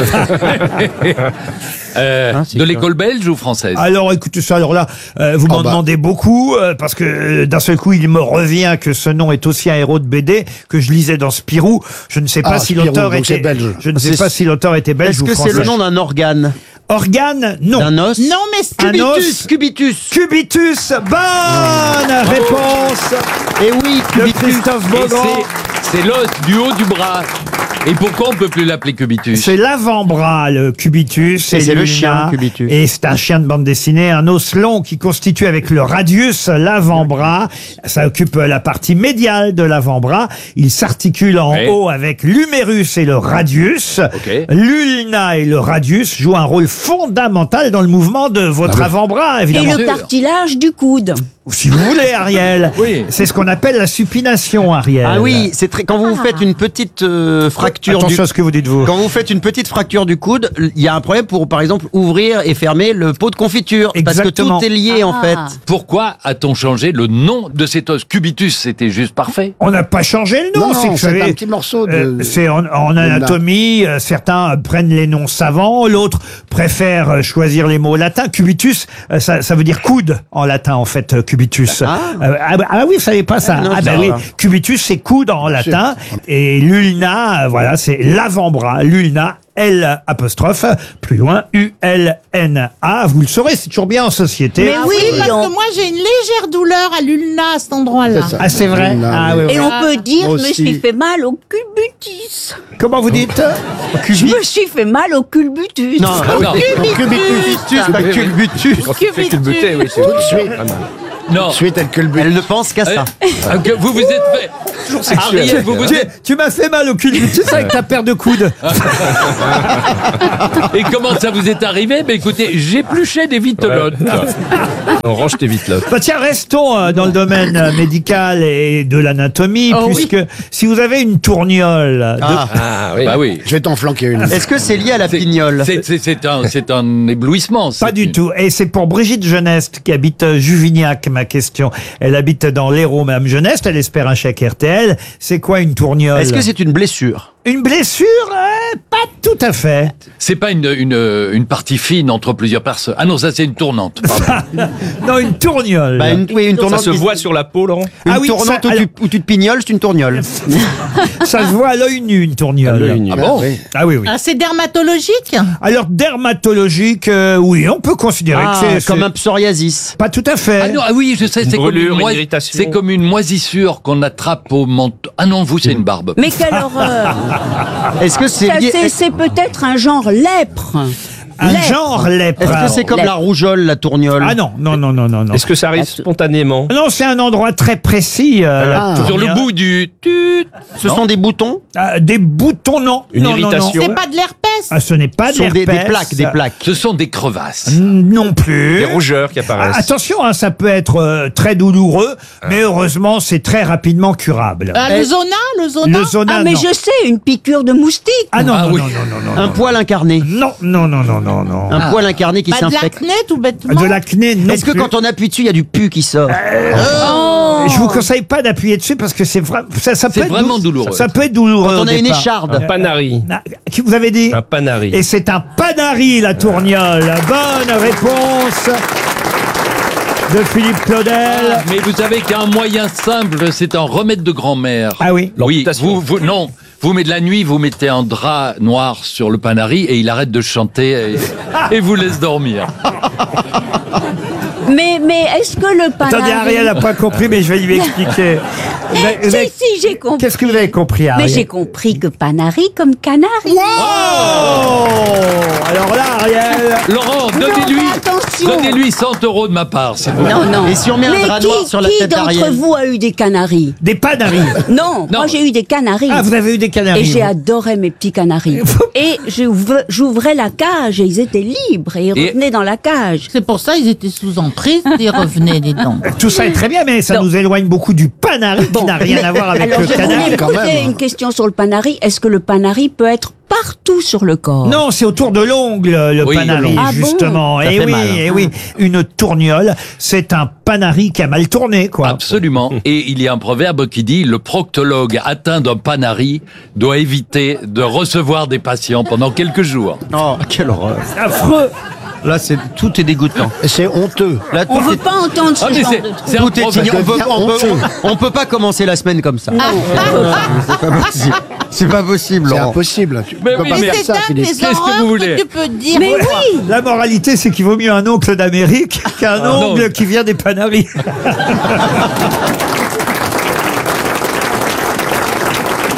Speaker 22: Euh, de l'école belge ou française?
Speaker 5: Alors écoutez ça, alors là, euh, vous
Speaker 12: Oh
Speaker 5: m'en
Speaker 12: bah.
Speaker 5: demandez beaucoup, euh, parce que euh, d'un seul coup, il me revient que ce nom est aussi un héros de B D que je lisais dans Spirou. Je ne sais pas
Speaker 12: Ah,
Speaker 5: si
Speaker 12: Spirou,
Speaker 5: l'auteur
Speaker 12: donc
Speaker 5: était
Speaker 12: c'est belge.
Speaker 5: Je ne sais
Speaker 2: C'est-
Speaker 5: pas si l'auteur était belge
Speaker 2: Est-ce
Speaker 5: ou
Speaker 2: que
Speaker 5: français.
Speaker 2: c'est le nom d'un organe?
Speaker 5: Organe, non.
Speaker 2: D'un os?
Speaker 1: non, mais
Speaker 5: Un os.
Speaker 2: Cubitus.
Speaker 5: Cubitus, bonne réponse
Speaker 2: Et oui,
Speaker 5: de
Speaker 2: Cubitus.
Speaker 5: Christophe
Speaker 22: Et
Speaker 5: Beaugrand.
Speaker 22: c'est-
Speaker 4: C'est l'os du haut du bras. Et pourquoi on peut plus l'appeler cubitus?
Speaker 5: C'est l'avant-bras, le cubitus.
Speaker 2: Et c'est le
Speaker 5: l'ulna.
Speaker 2: chien, cubitus.
Speaker 5: Et c'est un chien de bande dessinée, un os long qui constitue avec le radius l'avant-bras. Ça occupe la partie médiale de l'avant-bras. Il s'articule en
Speaker 4: Ouais.
Speaker 5: haut avec l'humérus et le radius.
Speaker 4: Ok.
Speaker 5: L'ulna et le radius jouent un rôle fondamental dans le mouvement de votre avant-bras,
Speaker 3: Et
Speaker 5: évidemment.
Speaker 3: le cartilage du coude.
Speaker 5: Si vous voulez, Ariel.
Speaker 4: Oui.
Speaker 5: C'est ce qu'on appelle la supination, Ariel.
Speaker 2: Ah oui, c'est très. Quand vous faites une petite euh, fracture
Speaker 5: Attention
Speaker 2: du.
Speaker 5: à ce que vous dites, vous.
Speaker 2: Quand vous faites une petite fracture du coude, il y a un problème pour, par exemple, ouvrir et fermer le pot de confiture.
Speaker 5: Exactement.
Speaker 2: Parce que tout est lié, en fait.
Speaker 4: Pourquoi a-t-on changé le nom de cet os? Cubitus, c'était juste parfait.
Speaker 5: On n'a pas changé le nom.
Speaker 12: Non,
Speaker 5: c'est que
Speaker 12: non,
Speaker 5: vous
Speaker 12: c'est
Speaker 5: savez,
Speaker 12: un petit morceau de-
Speaker 5: euh, c'est en, en anatomie, euh, certains prennent les noms savants, l'autre préfère euh, choisir les mots latins. Cubitus, euh, ça, ça veut dire coude en latin, en fait, euh, cubitus.
Speaker 2: Ah.
Speaker 5: Euh, ah, bah- ah oui, vous savez pas ça.
Speaker 2: Ah, non,
Speaker 5: ah
Speaker 2: je
Speaker 5: bah
Speaker 2: sais
Speaker 5: oui,
Speaker 2: pas.
Speaker 5: cubitus, c'est coude en latin. Et l'ulna, euh, voilà, c'est l'avant-bras. L'ulna. L apostrophe, plus loin, U L N A. Vous le saurez, c'est toujours bien en société.
Speaker 1: Mais oui, parce que moi j'ai une légère douleur à l'ulna à cet endroit-là.
Speaker 12: C'est ça.
Speaker 5: Ah, c'est vrai?
Speaker 12: L'ulna,
Speaker 5: Ah, oui, oui.
Speaker 3: Et on peut dire,
Speaker 12: Moi
Speaker 3: je me
Speaker 12: aussi.
Speaker 3: suis fait mal au culbutus.
Speaker 5: Comment vous dites?
Speaker 3: Je me suis fait mal au culbutus.
Speaker 2: Non,
Speaker 4: non.
Speaker 2: cubitus, pas culbutus.
Speaker 4: Quand tu fais culbuter, oui, c'est
Speaker 12: Tout de suite.
Speaker 4: Non.
Speaker 12: Suite, elle culbute.
Speaker 2: Elle ne pense qu'à ça.
Speaker 4: Euh, que vous vous êtes fait. Toujours sexuel. Ariel, vous vous
Speaker 5: Tu,
Speaker 4: êtes.
Speaker 5: tu m'as fait mal au culbutus avec ta paire de coudes.
Speaker 4: Et comment ça vous est arrivé? Ben écoutez, j'épluchais des vitelottes.
Speaker 9: On range tes vitelottes.
Speaker 5: Bah tiens, restons euh, dans le domaine euh, médical et de l'anatomie,
Speaker 1: Oh oui.
Speaker 5: puisque si vous avez une tourniole, de-
Speaker 2: Ah.
Speaker 9: Ah oui.
Speaker 4: Bah oui.
Speaker 12: Je vais t'en flanquer une.
Speaker 2: Est-ce que c'est lié à la
Speaker 4: C'est-
Speaker 2: pignole?
Speaker 4: C'est c'est- c'est un, c'est un éblouissement.
Speaker 5: pas
Speaker 4: c'est
Speaker 5: du
Speaker 4: une-
Speaker 5: tout. Et c'est pour Brigitte Geneste qui habite euh, Juvignac, ma question. Elle habite dans l'Hérault, Madame Geneste, elle espère un chèque R T L. C'est quoi une tourniole?
Speaker 2: Est-ce que c'est une blessure?
Speaker 5: Une blessure? Euh, pas tout à fait.
Speaker 4: C'est pas une, une, une partie fine entre plusieurs personnes. Ah non, ça c'est une tournante. Pardon.
Speaker 5: Non, une tourniole.
Speaker 2: Bah, une, oui, une
Speaker 9: Ça
Speaker 2: tournante.
Speaker 9: se
Speaker 2: qui-
Speaker 9: voit sur la peau, Laurent?
Speaker 2: Une
Speaker 5: Ah oui,
Speaker 2: tournante
Speaker 5: ça-
Speaker 2: où,
Speaker 5: alors-
Speaker 2: tu, où tu te pignoles, c'est une tourniole.
Speaker 5: Ça se voit à l'œil nu, une tourniole.
Speaker 9: À l'œil nu.
Speaker 5: Ah
Speaker 9: Ah
Speaker 5: bon?
Speaker 12: oui.
Speaker 5: Ah oui, oui.
Speaker 1: Ah, c'est dermatologique?
Speaker 5: Alors, dermatologique, euh, oui, on peut considérer
Speaker 2: Ah,
Speaker 5: que c'est...
Speaker 2: comme
Speaker 5: c'est-
Speaker 2: un psoriasis.
Speaker 5: Pas tout à fait.
Speaker 4: Ah non, ah oui, je sais,
Speaker 9: Une
Speaker 4: c'est comme,
Speaker 9: brûlure,
Speaker 4: une
Speaker 9: une
Speaker 4: moi-
Speaker 9: irritation.
Speaker 4: c'est comme une moisissure qu'on attrape au menton. Ah non, vous, c'est une barbe.
Speaker 3: Mais quelle horreur.
Speaker 2: Est-ce que c'est
Speaker 3: Ça,
Speaker 2: lié...
Speaker 3: c'est- C'est peut-être un genre lèpre.
Speaker 5: Un
Speaker 3: Lèpre.
Speaker 5: genre lèpre.
Speaker 2: Est-ce que c'est comme
Speaker 3: Lèpre.
Speaker 2: la rougeole, la tourniole?
Speaker 5: Ah non, non, non, non, non, non.
Speaker 9: Est-ce que ça arrive spontanément?
Speaker 5: Non, c'est un endroit très précis. euh, la
Speaker 12: Ah.
Speaker 4: Sur le
Speaker 5: tourniole.
Speaker 4: bout du tut.
Speaker 2: Ce sont des boutons?
Speaker 5: Ah, des boutons, non.
Speaker 9: Une
Speaker 5: non, non, non.
Speaker 9: irritation?
Speaker 1: C'est pas de l'herpès?
Speaker 5: Ah, ce n'est pas
Speaker 2: Ce sont
Speaker 5: de
Speaker 2: des, des
Speaker 5: l'herpès.
Speaker 2: plaques, des plaques.
Speaker 4: Ce sont des crevasses.
Speaker 5: Non plus.
Speaker 9: Des rougeurs qui
Speaker 5: Ah,
Speaker 9: apparaissent.
Speaker 5: attention, hein, ça peut être euh, très douloureux, mais heureusement, c'est très rapidement curable.
Speaker 1: Ah, le zona? Le zona?
Speaker 5: Le zona,
Speaker 3: Ah, mais
Speaker 5: non.
Speaker 3: je sais, une piqûre de moustique.
Speaker 5: Ah non,
Speaker 4: Ah
Speaker 5: non,
Speaker 4: oui.
Speaker 5: non, non, non, non.
Speaker 2: Un poil incarné.
Speaker 5: Non, non, non, non, non, non.
Speaker 2: Un poil incarné qui
Speaker 1: Pas de
Speaker 2: s'infecte.
Speaker 1: l'acné, tout bêtement?
Speaker 5: De l'acné, non.
Speaker 2: Est-ce que
Speaker 5: plus.
Speaker 2: quand on appuie dessus, il y a du pu qui sort?
Speaker 3: Oh.
Speaker 5: Je vous conseille pas d'appuyer dessus parce que c'est vra- ça, ça peut
Speaker 4: C'est
Speaker 5: être
Speaker 4: vraiment
Speaker 5: dou-
Speaker 4: douloureux.
Speaker 5: Ça peut être douloureux.
Speaker 2: Quand on
Speaker 5: au
Speaker 2: a une
Speaker 5: départ.
Speaker 2: écharde.
Speaker 9: Un panari.
Speaker 5: Ah, qui vous avez dit?
Speaker 9: Un panari.
Speaker 5: Et c'est un panari, la tourniole. Bonne réponse de Philippe Claudel.
Speaker 4: Mais vous savez qu'un moyen simple, c'est un remède de grand-mère.
Speaker 5: Ah oui.
Speaker 4: Oui, vous, vous, non. Vous mettez de la nuit, vous mettez un drap noir sur le panari et il arrête de chanter et, et vous laisse dormir.
Speaker 3: Mais, mais est-ce que le panari...
Speaker 5: Attendez, Ariel n'a pas compris, mais je vais lui expliquer. Vous avez- vous
Speaker 3: Si,
Speaker 5: avez-
Speaker 3: si, j'ai compris.
Speaker 5: Qu'est-ce que vous avez compris, Ariel?
Speaker 3: Mais j'ai compris que panari comme canari.
Speaker 5: Oh alors là, Ariel...
Speaker 4: Laurent,
Speaker 3: Non,
Speaker 4: donnez-lui
Speaker 3: mais attention.
Speaker 4: donnez-lui cent euros de ma part, s'il vous plaît.
Speaker 3: Non, non.
Speaker 2: Et si on met un
Speaker 3: Mais
Speaker 2: drap
Speaker 3: qui,
Speaker 2: noir sur la
Speaker 3: qui
Speaker 2: tête
Speaker 3: d'entre
Speaker 2: d'Ariel?
Speaker 3: vous a eu des canaris?
Speaker 5: Des panaris.
Speaker 3: Non, moi j'ai eu des canaris.
Speaker 5: Ah, vous avez eu des canaris.
Speaker 3: Et j'ai
Speaker 5: vous.
Speaker 3: adoré mes petits canaris. Et j'ouvre- j'ouvrais la cage et ils étaient libres et ils
Speaker 4: Et-
Speaker 3: revenaient dans la cage.
Speaker 1: C'est pour ça ils étaient sous emprise, ils revenaient, dis donc.
Speaker 5: Tout ça est très bien, mais ça
Speaker 3: Non.
Speaker 5: nous éloigne beaucoup du panari qui n'a rien
Speaker 3: Mais-
Speaker 5: à voir avec
Speaker 3: alors,
Speaker 5: le
Speaker 3: je
Speaker 5: canari.
Speaker 3: voulais
Speaker 12: quand
Speaker 3: poser
Speaker 12: même.
Speaker 3: une question sur le panari. Est-ce que le panari peut être partout sur le corps?
Speaker 5: Non, c'est autour de l'ongle, le
Speaker 4: Oui,
Speaker 5: panari,
Speaker 3: Ah bon?
Speaker 5: justement.
Speaker 2: Ça
Speaker 5: et
Speaker 2: fait
Speaker 5: oui,
Speaker 2: mal.
Speaker 5: et oui, une tourniole, c'est un panari qui a mal tourné, quoi.
Speaker 4: Absolument. Et il y a un proverbe qui dit le proctologue atteint d'un panari doit éviter de recevoir des patients pendant quelques jours.
Speaker 2: Oh, quelle horreur.
Speaker 5: Affreux.
Speaker 2: Là, c'est tout est dégoûtant.
Speaker 12: Et c'est honteux.
Speaker 2: Là,
Speaker 3: On
Speaker 2: tout
Speaker 3: veut
Speaker 2: est,
Speaker 3: pas entendre ce
Speaker 4: Ah, mais
Speaker 3: genre
Speaker 4: c'est-
Speaker 3: de truc.
Speaker 4: c'est un
Speaker 2: tout est
Speaker 4: proverbe.
Speaker 2: ignorant. On peut, on, peut,
Speaker 12: honteux.
Speaker 2: on, on peut pas commencer la semaine comme ça.
Speaker 3: Non.
Speaker 2: C'est pas possible. C'est pas possible,
Speaker 12: C'est
Speaker 2: Laurent.
Speaker 12: impossible. Tu
Speaker 4: Mais
Speaker 12: peux
Speaker 4: oui,
Speaker 12: pas
Speaker 4: mais
Speaker 12: faire
Speaker 1: C'est
Speaker 12: ça,
Speaker 1: dingue
Speaker 12: Philippe.
Speaker 1: les
Speaker 4: Qu'est-ce que
Speaker 1: horreurs
Speaker 4: vous voulez
Speaker 1: que tu peux dire.
Speaker 3: Mais oui.
Speaker 5: La moralité, c'est qu'il vaut mieux un oncle d'Amérique qu'un
Speaker 4: Ah, non.
Speaker 5: ongle qui vient des panaris.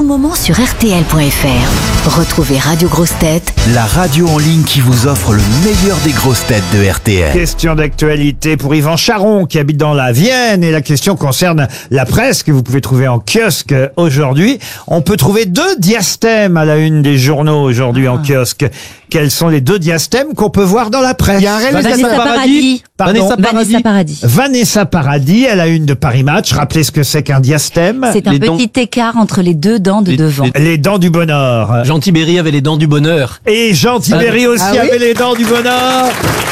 Speaker 8: moment sur R T L point F R. Retrouvez Radio Grosses Têtes,
Speaker 7: La radio en ligne qui vous offre le meilleur des grosses têtes de R T L.
Speaker 5: Question d'actualité pour Yvan Charon qui habite dans la Vienne et la question concerne la presse que vous pouvez trouver en kiosque aujourd'hui. On peut trouver deux diastèmes à la une des journaux aujourd'hui en kiosque. Quels sont les deux diastèmes qu'on peut voir dans la presse?
Speaker 12: Il y a un réel
Speaker 15: Vanessa Paradis.
Speaker 5: Pardon
Speaker 15: Vanessa Paradis. Vanessa Paradis.
Speaker 5: Vanessa Paradis, à la une de Paris Match. Rappelez ce que c'est qu'un diastème.
Speaker 15: C'est un
Speaker 5: Les
Speaker 15: petit
Speaker 5: dents-
Speaker 15: écart entre les deux dents de devant.
Speaker 5: Les dents du bonheur.
Speaker 16: Jean Tibéri avait les dents du bonheur.
Speaker 5: Et Jean Tibéri aussi
Speaker 16: Ah oui
Speaker 5: avait les dents du bonheur.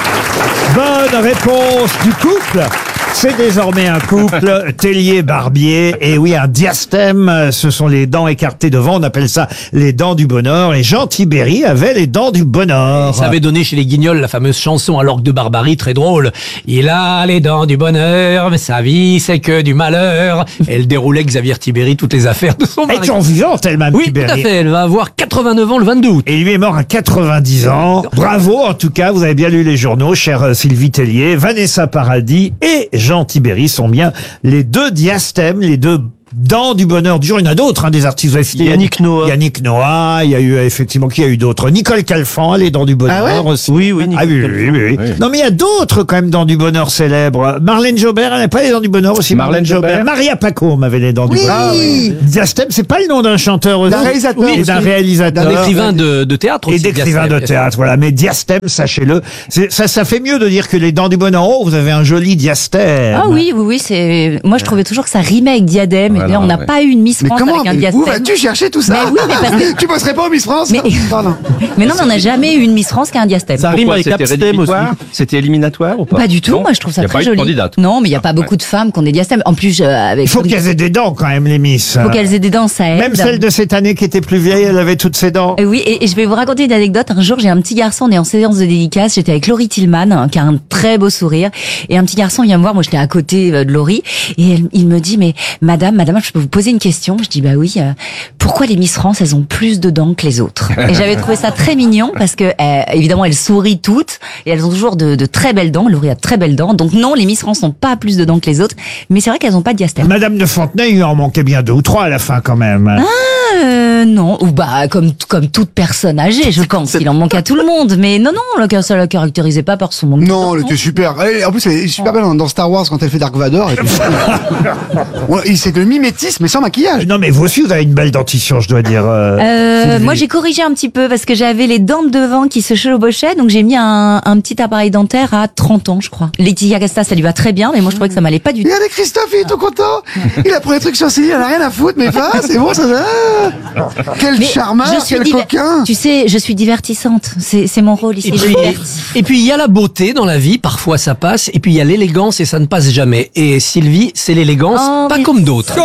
Speaker 5: Bonne réponse du couple. C'est désormais un couple, Tellier-Barbier. Et oui, un diastème, ce sont les dents écartées devant. On appelle ça les dents du bonheur. Et Jean Tibéri avait les dents du bonheur.
Speaker 16: Ça avait donné chez les Guignols la fameuse chanson à l'orgue de Barbarie, très drôle. Il a les dents du bonheur, mais sa vie c'est que du malheur. Elle déroulait Xavier Tibéri toutes les affaires de son mari.
Speaker 5: Elle est en vivante, elle-même,
Speaker 16: Oui,
Speaker 5: Tibéri.
Speaker 16: tout à fait. Elle va avoir quatre-vingt-neuf ans le vingt-deux août.
Speaker 5: Et lui est mort à quatre-vingt-dix ans. Bravo, en tout cas, vous avez bien lu les journaux, chère euh, Sylvie Tellier. Vanessa Paradis et Jean Tibéri sont bien les deux diastèmes, les deux dents du bonheur du jour. Il y en a d'autres, hein, des artistes. Vous avez cité
Speaker 17: Yannick Noah.
Speaker 5: Yannick Noah, il y a eu euh, effectivement, qui a eu d'autres? Nicole Calfan, les dents du bonheur
Speaker 17: Ah ouais
Speaker 5: aussi.
Speaker 17: Oui, oui,
Speaker 5: Ah oui,
Speaker 17: Nicole
Speaker 5: oui, oui, oui.
Speaker 17: Oui.
Speaker 5: Non, mais il y a d'autres quand même dents du bonheur célèbres. Marlène Jobert, elle n'a pas les dents du bonheur aussi?
Speaker 17: Marlène Jobert.
Speaker 5: Maria Pacôme avait les dents du bonheur.
Speaker 19: Ah oui.
Speaker 5: Diastème, c'est pas le nom d'un chanteur aussi?
Speaker 12: D'un réalisateur
Speaker 5: Oui,
Speaker 12: aussi.
Speaker 5: d'un réalisateur.
Speaker 16: D'un écrivain de, de théâtre
Speaker 5: Et
Speaker 16: aussi.
Speaker 5: d'écrivain de
Speaker 16: Diastème.
Speaker 5: théâtre, voilà. Mais diastème, sachez-le, c'est- ça, ça fait mieux de dire que les dents du bonheur. Oh, vous avez un joli diastème.
Speaker 15: Ah oui, oui, oui, c'est. Moi, je trouvais toujours que ça rimait avec diadème.
Speaker 13: Voilà,
Speaker 15: et là, on n'a
Speaker 13: ouais.
Speaker 15: pas eu une Miss
Speaker 12: Mais
Speaker 15: France
Speaker 12: comment
Speaker 15: avec un
Speaker 12: mais
Speaker 15: diastème.
Speaker 12: Où vas-tu chercher tout ça
Speaker 15: Mais oui, mais parce que-
Speaker 12: Tu bosserais pas au Miss France
Speaker 15: Mais-
Speaker 12: Pardon.
Speaker 15: Mais non, mais on n'a jamais eu une Miss France qui a un diastème.
Speaker 17: Ça rime
Speaker 9: Pourquoi,
Speaker 17: avec
Speaker 9: c'était
Speaker 17: abstème aussi.
Speaker 9: rédhibitoire C'était éliminatoire ou pas
Speaker 15: Pas du tout,
Speaker 9: Non
Speaker 15: moi je trouve ça
Speaker 9: Il y a
Speaker 15: très
Speaker 9: pas eu de
Speaker 15: joli.
Speaker 9: candidate.
Speaker 15: Non, mais il n'y a pas
Speaker 9: Ah,
Speaker 15: beaucoup
Speaker 9: ouais.
Speaker 15: de femmes qui ont des diastèmes. En plus, euh, avec.
Speaker 5: Il faut qu'elles aient des dents quand même, les Miss.
Speaker 15: faut qu'elles aient des dents, ça aide.
Speaker 5: Même celle de cette année qui était plus vieille, elle avait toutes ses dents.
Speaker 15: Euh, Oui, et, et je vais vous raconter une anecdote. Un jour, j'ai un petit garçon, on est en séance de dédicace, j'étais avec Laurie Tillman, hein, qui a un très beau sourire, et un petit garçon vient me voir, moi j'étais à côté euh, de Laurie, et elle- il me dit, mais madame, madame, je peux vous poser une question? Je dis, bah oui, euh, pourquoi les Miss France, elles ont plus de dents que les autres? Et j'avais trouvé ça très mignon, parce que, euh, évidemment, elles sourient toutes, et elles ont toujours de, de très belles dents, Laurie a de très belles dents, donc non, les Miss France n'ont pas plus de dents que les autres, mais c'est vrai qu'elles n'ont pas de diastème.
Speaker 5: Madame de Fontenay, il en manquait bien deux ou trois à la fin quand même.
Speaker 15: Ah, euh, non, ou bah comme comme toute personne âgée, je pense. Il en manque à tout le monde, mais non, non, le- ça la caractérisait pas par son manque. de
Speaker 12: Non,
Speaker 15: dents,
Speaker 12: elle était super. Elle- en plus, elle est super belle dans- dans Star Wars quand elle fait Dark Vador. Et puis- Ouais, il- c'est de mimétisme, mais sans maquillage.
Speaker 5: Non, mais vous aussi, vous avez une belle dentition, je dois dire. euh,
Speaker 15: Euh,
Speaker 5: Sylvie.
Speaker 15: moi, j'ai corrigé un petit peu parce que j'avais les dents de devant qui se chevauchaient, donc j'ai mis un, un petit appareil dentaire à trente ans, je crois. Laetitia Casta, ça lui va très bien, mais moi, je trouvais que ça m'allait pas du tout.
Speaker 12: Regardez Christophe, il est tout content. Il a pris un truc sur ses il en a rien à foutre, mais va, c'est bon, ça va. Quel
Speaker 15: Mais
Speaker 12: charmeur,
Speaker 15: je suis
Speaker 12: quel
Speaker 15: diver-
Speaker 12: coquin.
Speaker 15: Tu sais, je suis divertissante. C'est c'est mon rôle ici.
Speaker 16: Et
Speaker 15: je
Speaker 16: puis,
Speaker 15: divertis.
Speaker 16: et puis il y a la beauté dans la vie, parfois ça passe, et puis il y a l'élégance et ça ne passe jamais. Et Sylvie, c'est l'élégance,
Speaker 15: Oh,
Speaker 16: pas
Speaker 15: mais-
Speaker 16: comme d'autres.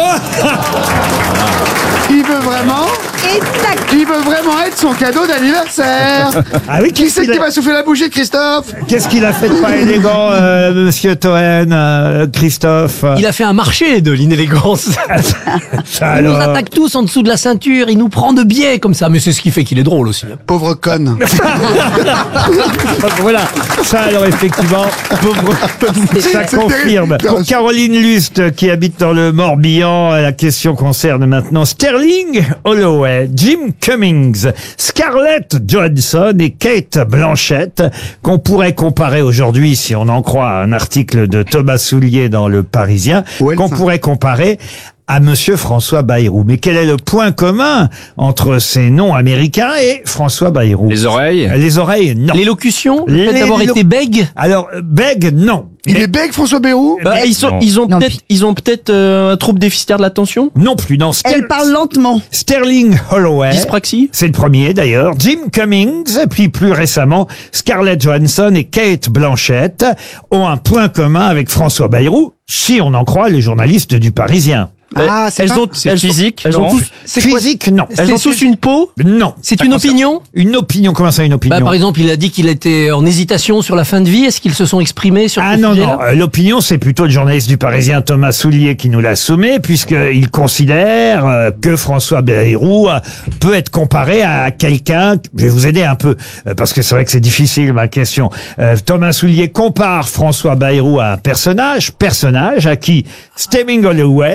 Speaker 12: Il veut vraiment. Il veut vraiment être son cadeau d'anniversaire.
Speaker 5: Ah oui,
Speaker 12: Qui
Speaker 5: qu'est-ce
Speaker 12: c'est
Speaker 5: qu'il
Speaker 12: qui
Speaker 5: a-
Speaker 12: va souffler la bougie, Christophe?
Speaker 5: Qu'est-ce qu'il a fait de pas élégant, euh, monsieur Toen, euh, Christophe?
Speaker 16: Il a fait un marché de l'inélégance.
Speaker 5: Ça
Speaker 16: Il nous
Speaker 5: alors.
Speaker 16: attaque tous en dessous de la ceinture, il nous prend de biais comme ça, mais c'est ce qui fait qu'il est drôle aussi.
Speaker 12: Pauvre conne.
Speaker 5: Voilà, ça alors effectivement, pauvre- ça
Speaker 12: C'est
Speaker 5: confirme.
Speaker 12: terrible.
Speaker 5: Pour Caroline Lust, qui habite dans le Morbihan, la question concerne maintenant Sterling Holloway, Jim Cummings, Scarlett Johansson et Kate Blanchett, qu'on pourrait comparer aujourd'hui, si on en croit un article de Thomas Soulier dans Le Parisien,
Speaker 12: Ouais,
Speaker 5: qu'on
Speaker 12: ça.
Speaker 5: pourrait comparer à Monsieur François Bayrou. Mais quel est le point commun entre ces noms américains et François Bayrou?
Speaker 9: Les oreilles.
Speaker 5: Les oreilles, non.
Speaker 16: L'élocution, le fait
Speaker 5: Les-
Speaker 16: d'avoir
Speaker 5: l'élo-
Speaker 16: été bègue.
Speaker 5: Alors, bègue, non.
Speaker 12: Il est bègue, François Bayrou?
Speaker 17: Bah, ils sont,
Speaker 9: Non.
Speaker 17: ils ont
Speaker 15: Non,
Speaker 17: peut-être, ils ont peut-être euh, un trouble déficitaire de l'attention.
Speaker 5: Non plus, non. Ster-
Speaker 19: Elle parle lentement.
Speaker 5: Sterling Holloway.
Speaker 17: Dyspraxie.
Speaker 5: C'est le premier d'ailleurs. Jim Cummings, puis plus récemment, Scarlett Johansson et Kate Blanchett ont un point commun avec François Bayrou, si on en croit les journalistes du Parisien.
Speaker 12: Ah, c'est
Speaker 17: elles
Speaker 12: pas-
Speaker 17: ont,
Speaker 9: C'est
Speaker 17: elles
Speaker 9: physique,
Speaker 17: Elles ont
Speaker 9: non
Speaker 17: tous,
Speaker 16: C'est quoi
Speaker 5: Physique, non.
Speaker 17: elles ont tous une peau.
Speaker 5: Non.
Speaker 16: C'est une opinion.
Speaker 5: Une opinion, comment ça une opinion?
Speaker 16: Bah, par exemple, il a dit qu'il était en hésitation sur la fin de vie. Est-ce qu'ils se sont exprimés sur
Speaker 5: Ah
Speaker 16: ce
Speaker 5: non,
Speaker 16: sujet-là
Speaker 5: non, euh, l'opinion, c'est plutôt le journaliste du Parisien Thomas Soulier qui nous l'a soumis, puisqu'il considère euh, que François Bayrou euh, peut être comparé à quelqu'un, je vais vous aider un peu, euh, parce que c'est vrai que c'est difficile ma question. Euh, Thomas Soulier compare François Bayrou à un personnage, personnage à qui Sterling Holloway, Jim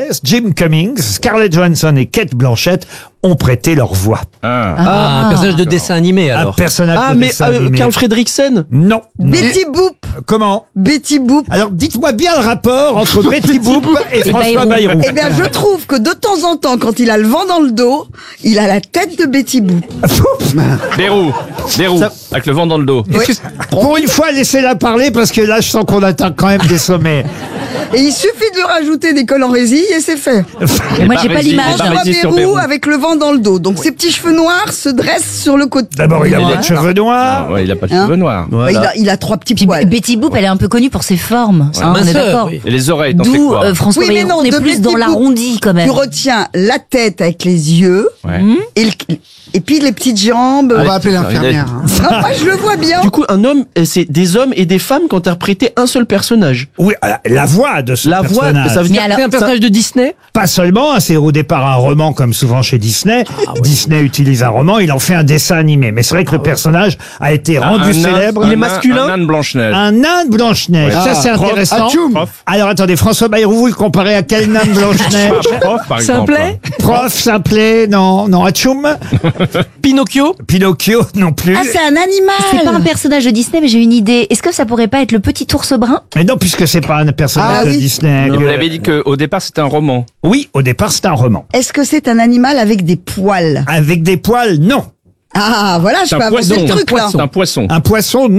Speaker 5: Jim Cummings, Scarlett Johansson et Kate Blanchett ont prêté leur voix.
Speaker 16: Ah, ah, un personnage de dessin animé alors.
Speaker 5: Un personnage
Speaker 17: Ah,
Speaker 5: de
Speaker 17: mais
Speaker 5: dessin
Speaker 17: euh,
Speaker 5: animé.
Speaker 17: Carl Fredricksen
Speaker 5: Non.
Speaker 19: Betty Boop.
Speaker 5: Comment
Speaker 19: Betty Boop.
Speaker 5: Alors dites-moi bien le rapport entre Betty Boop et François Bayrou.
Speaker 19: Eh bien, je trouve que de temps en temps, quand il a le vent dans le dos, il a la tête de Betty Boop.
Speaker 9: Des roues, des roues, avec le vent dans le dos.
Speaker 5: Pour une fois, laissez-la parler parce que là, je sens qu'on atteint quand même des sommets.
Speaker 19: Et il suffit de lui rajouter des cols en résille et c'est fait.
Speaker 15: Et moi, j'ai pas l'image.
Speaker 19: François Bayrou avec le vent dans le dos. Donc ses petits cheveux noirs se dressent sur le côté.
Speaker 5: D'abord, il a pas de cheveux noirs.
Speaker 9: Ouais, il a pas de
Speaker 19: Hein
Speaker 9: cheveux noirs.
Speaker 19: Bah, il, a, il a trois petits poils.
Speaker 15: Betty Boop, elle est un peu connue pour ses formes. Hein, on est d'accord.
Speaker 9: Et les oreilles, t'en fais
Speaker 15: D'où
Speaker 9: quoi
Speaker 15: euh, François
Speaker 19: Oui, mais
Speaker 15: Bayrou,
Speaker 19: non,
Speaker 15: on est
Speaker 19: de
Speaker 15: plus
Speaker 19: Betty
Speaker 15: dans
Speaker 19: Boop.
Speaker 15: l'arrondi quand même.
Speaker 19: Tu retiens la tête avec les yeux
Speaker 9: Ouais.
Speaker 19: et, le- et puis les petites jambes.
Speaker 12: On va appeler l'infirmière. hein.
Speaker 19: Non, moi je le vois bien.
Speaker 17: Du coup, un homme, euh, c'est des hommes et des femmes qui ont interprété un seul personnage.
Speaker 5: Oui, euh, la voix de ce
Speaker 17: La voix,
Speaker 5: personnage.
Speaker 17: ça veut
Speaker 15: Mais
Speaker 17: dire
Speaker 15: alors,
Speaker 17: c'est
Speaker 16: un personnage de Disney.
Speaker 5: Pas seulement, hein, c'est au départ un roman comme souvent chez Disney. Disney utilise un roman, il en fait un dessin animé. Mais c'est vrai que le personnage a été rendu
Speaker 9: Un nain-
Speaker 5: célèbre.
Speaker 9: un
Speaker 5: Il est
Speaker 9: nain-
Speaker 5: masculin.
Speaker 9: Un nain de Blanche-Neige.
Speaker 5: Un nain de Blanche-Neige.
Speaker 9: Ouais.
Speaker 5: Ça, c'est
Speaker 9: Ah, prof.
Speaker 5: intéressant.
Speaker 12: Atchoum.
Speaker 5: Alors attendez, François Bayrou, vous le comparez à quel nain de Blanche-Neige
Speaker 9: Prof, par exemple.
Speaker 17: Simplet
Speaker 5: Prof, simplet, non, non, Atchoum.
Speaker 17: Pinocchio.
Speaker 5: Pinocchio, non plus.
Speaker 19: Ah, c'est un animal.
Speaker 15: C'est pas un personnage de Disney, mais j'ai une idée. Est-ce que ça pourrait pas être le petit ours brun?
Speaker 5: Mais non, puisque c'est pas un personnage
Speaker 19: Ah
Speaker 5: de
Speaker 19: oui.
Speaker 5: Disney.
Speaker 9: Vous
Speaker 5: que-
Speaker 9: l'avez dit qu'au départ, c'était un roman.
Speaker 5: Oui, au départ, c'est un roman.
Speaker 19: Est-ce que c'est un animal avec des poils?
Speaker 5: Avec des poils, non.
Speaker 19: Ah, voilà, je
Speaker 9: C'est
Speaker 19: peux
Speaker 9: un
Speaker 19: avancer
Speaker 9: poisson.
Speaker 19: le truc là.
Speaker 9: C'est un poisson.
Speaker 5: Un poisson,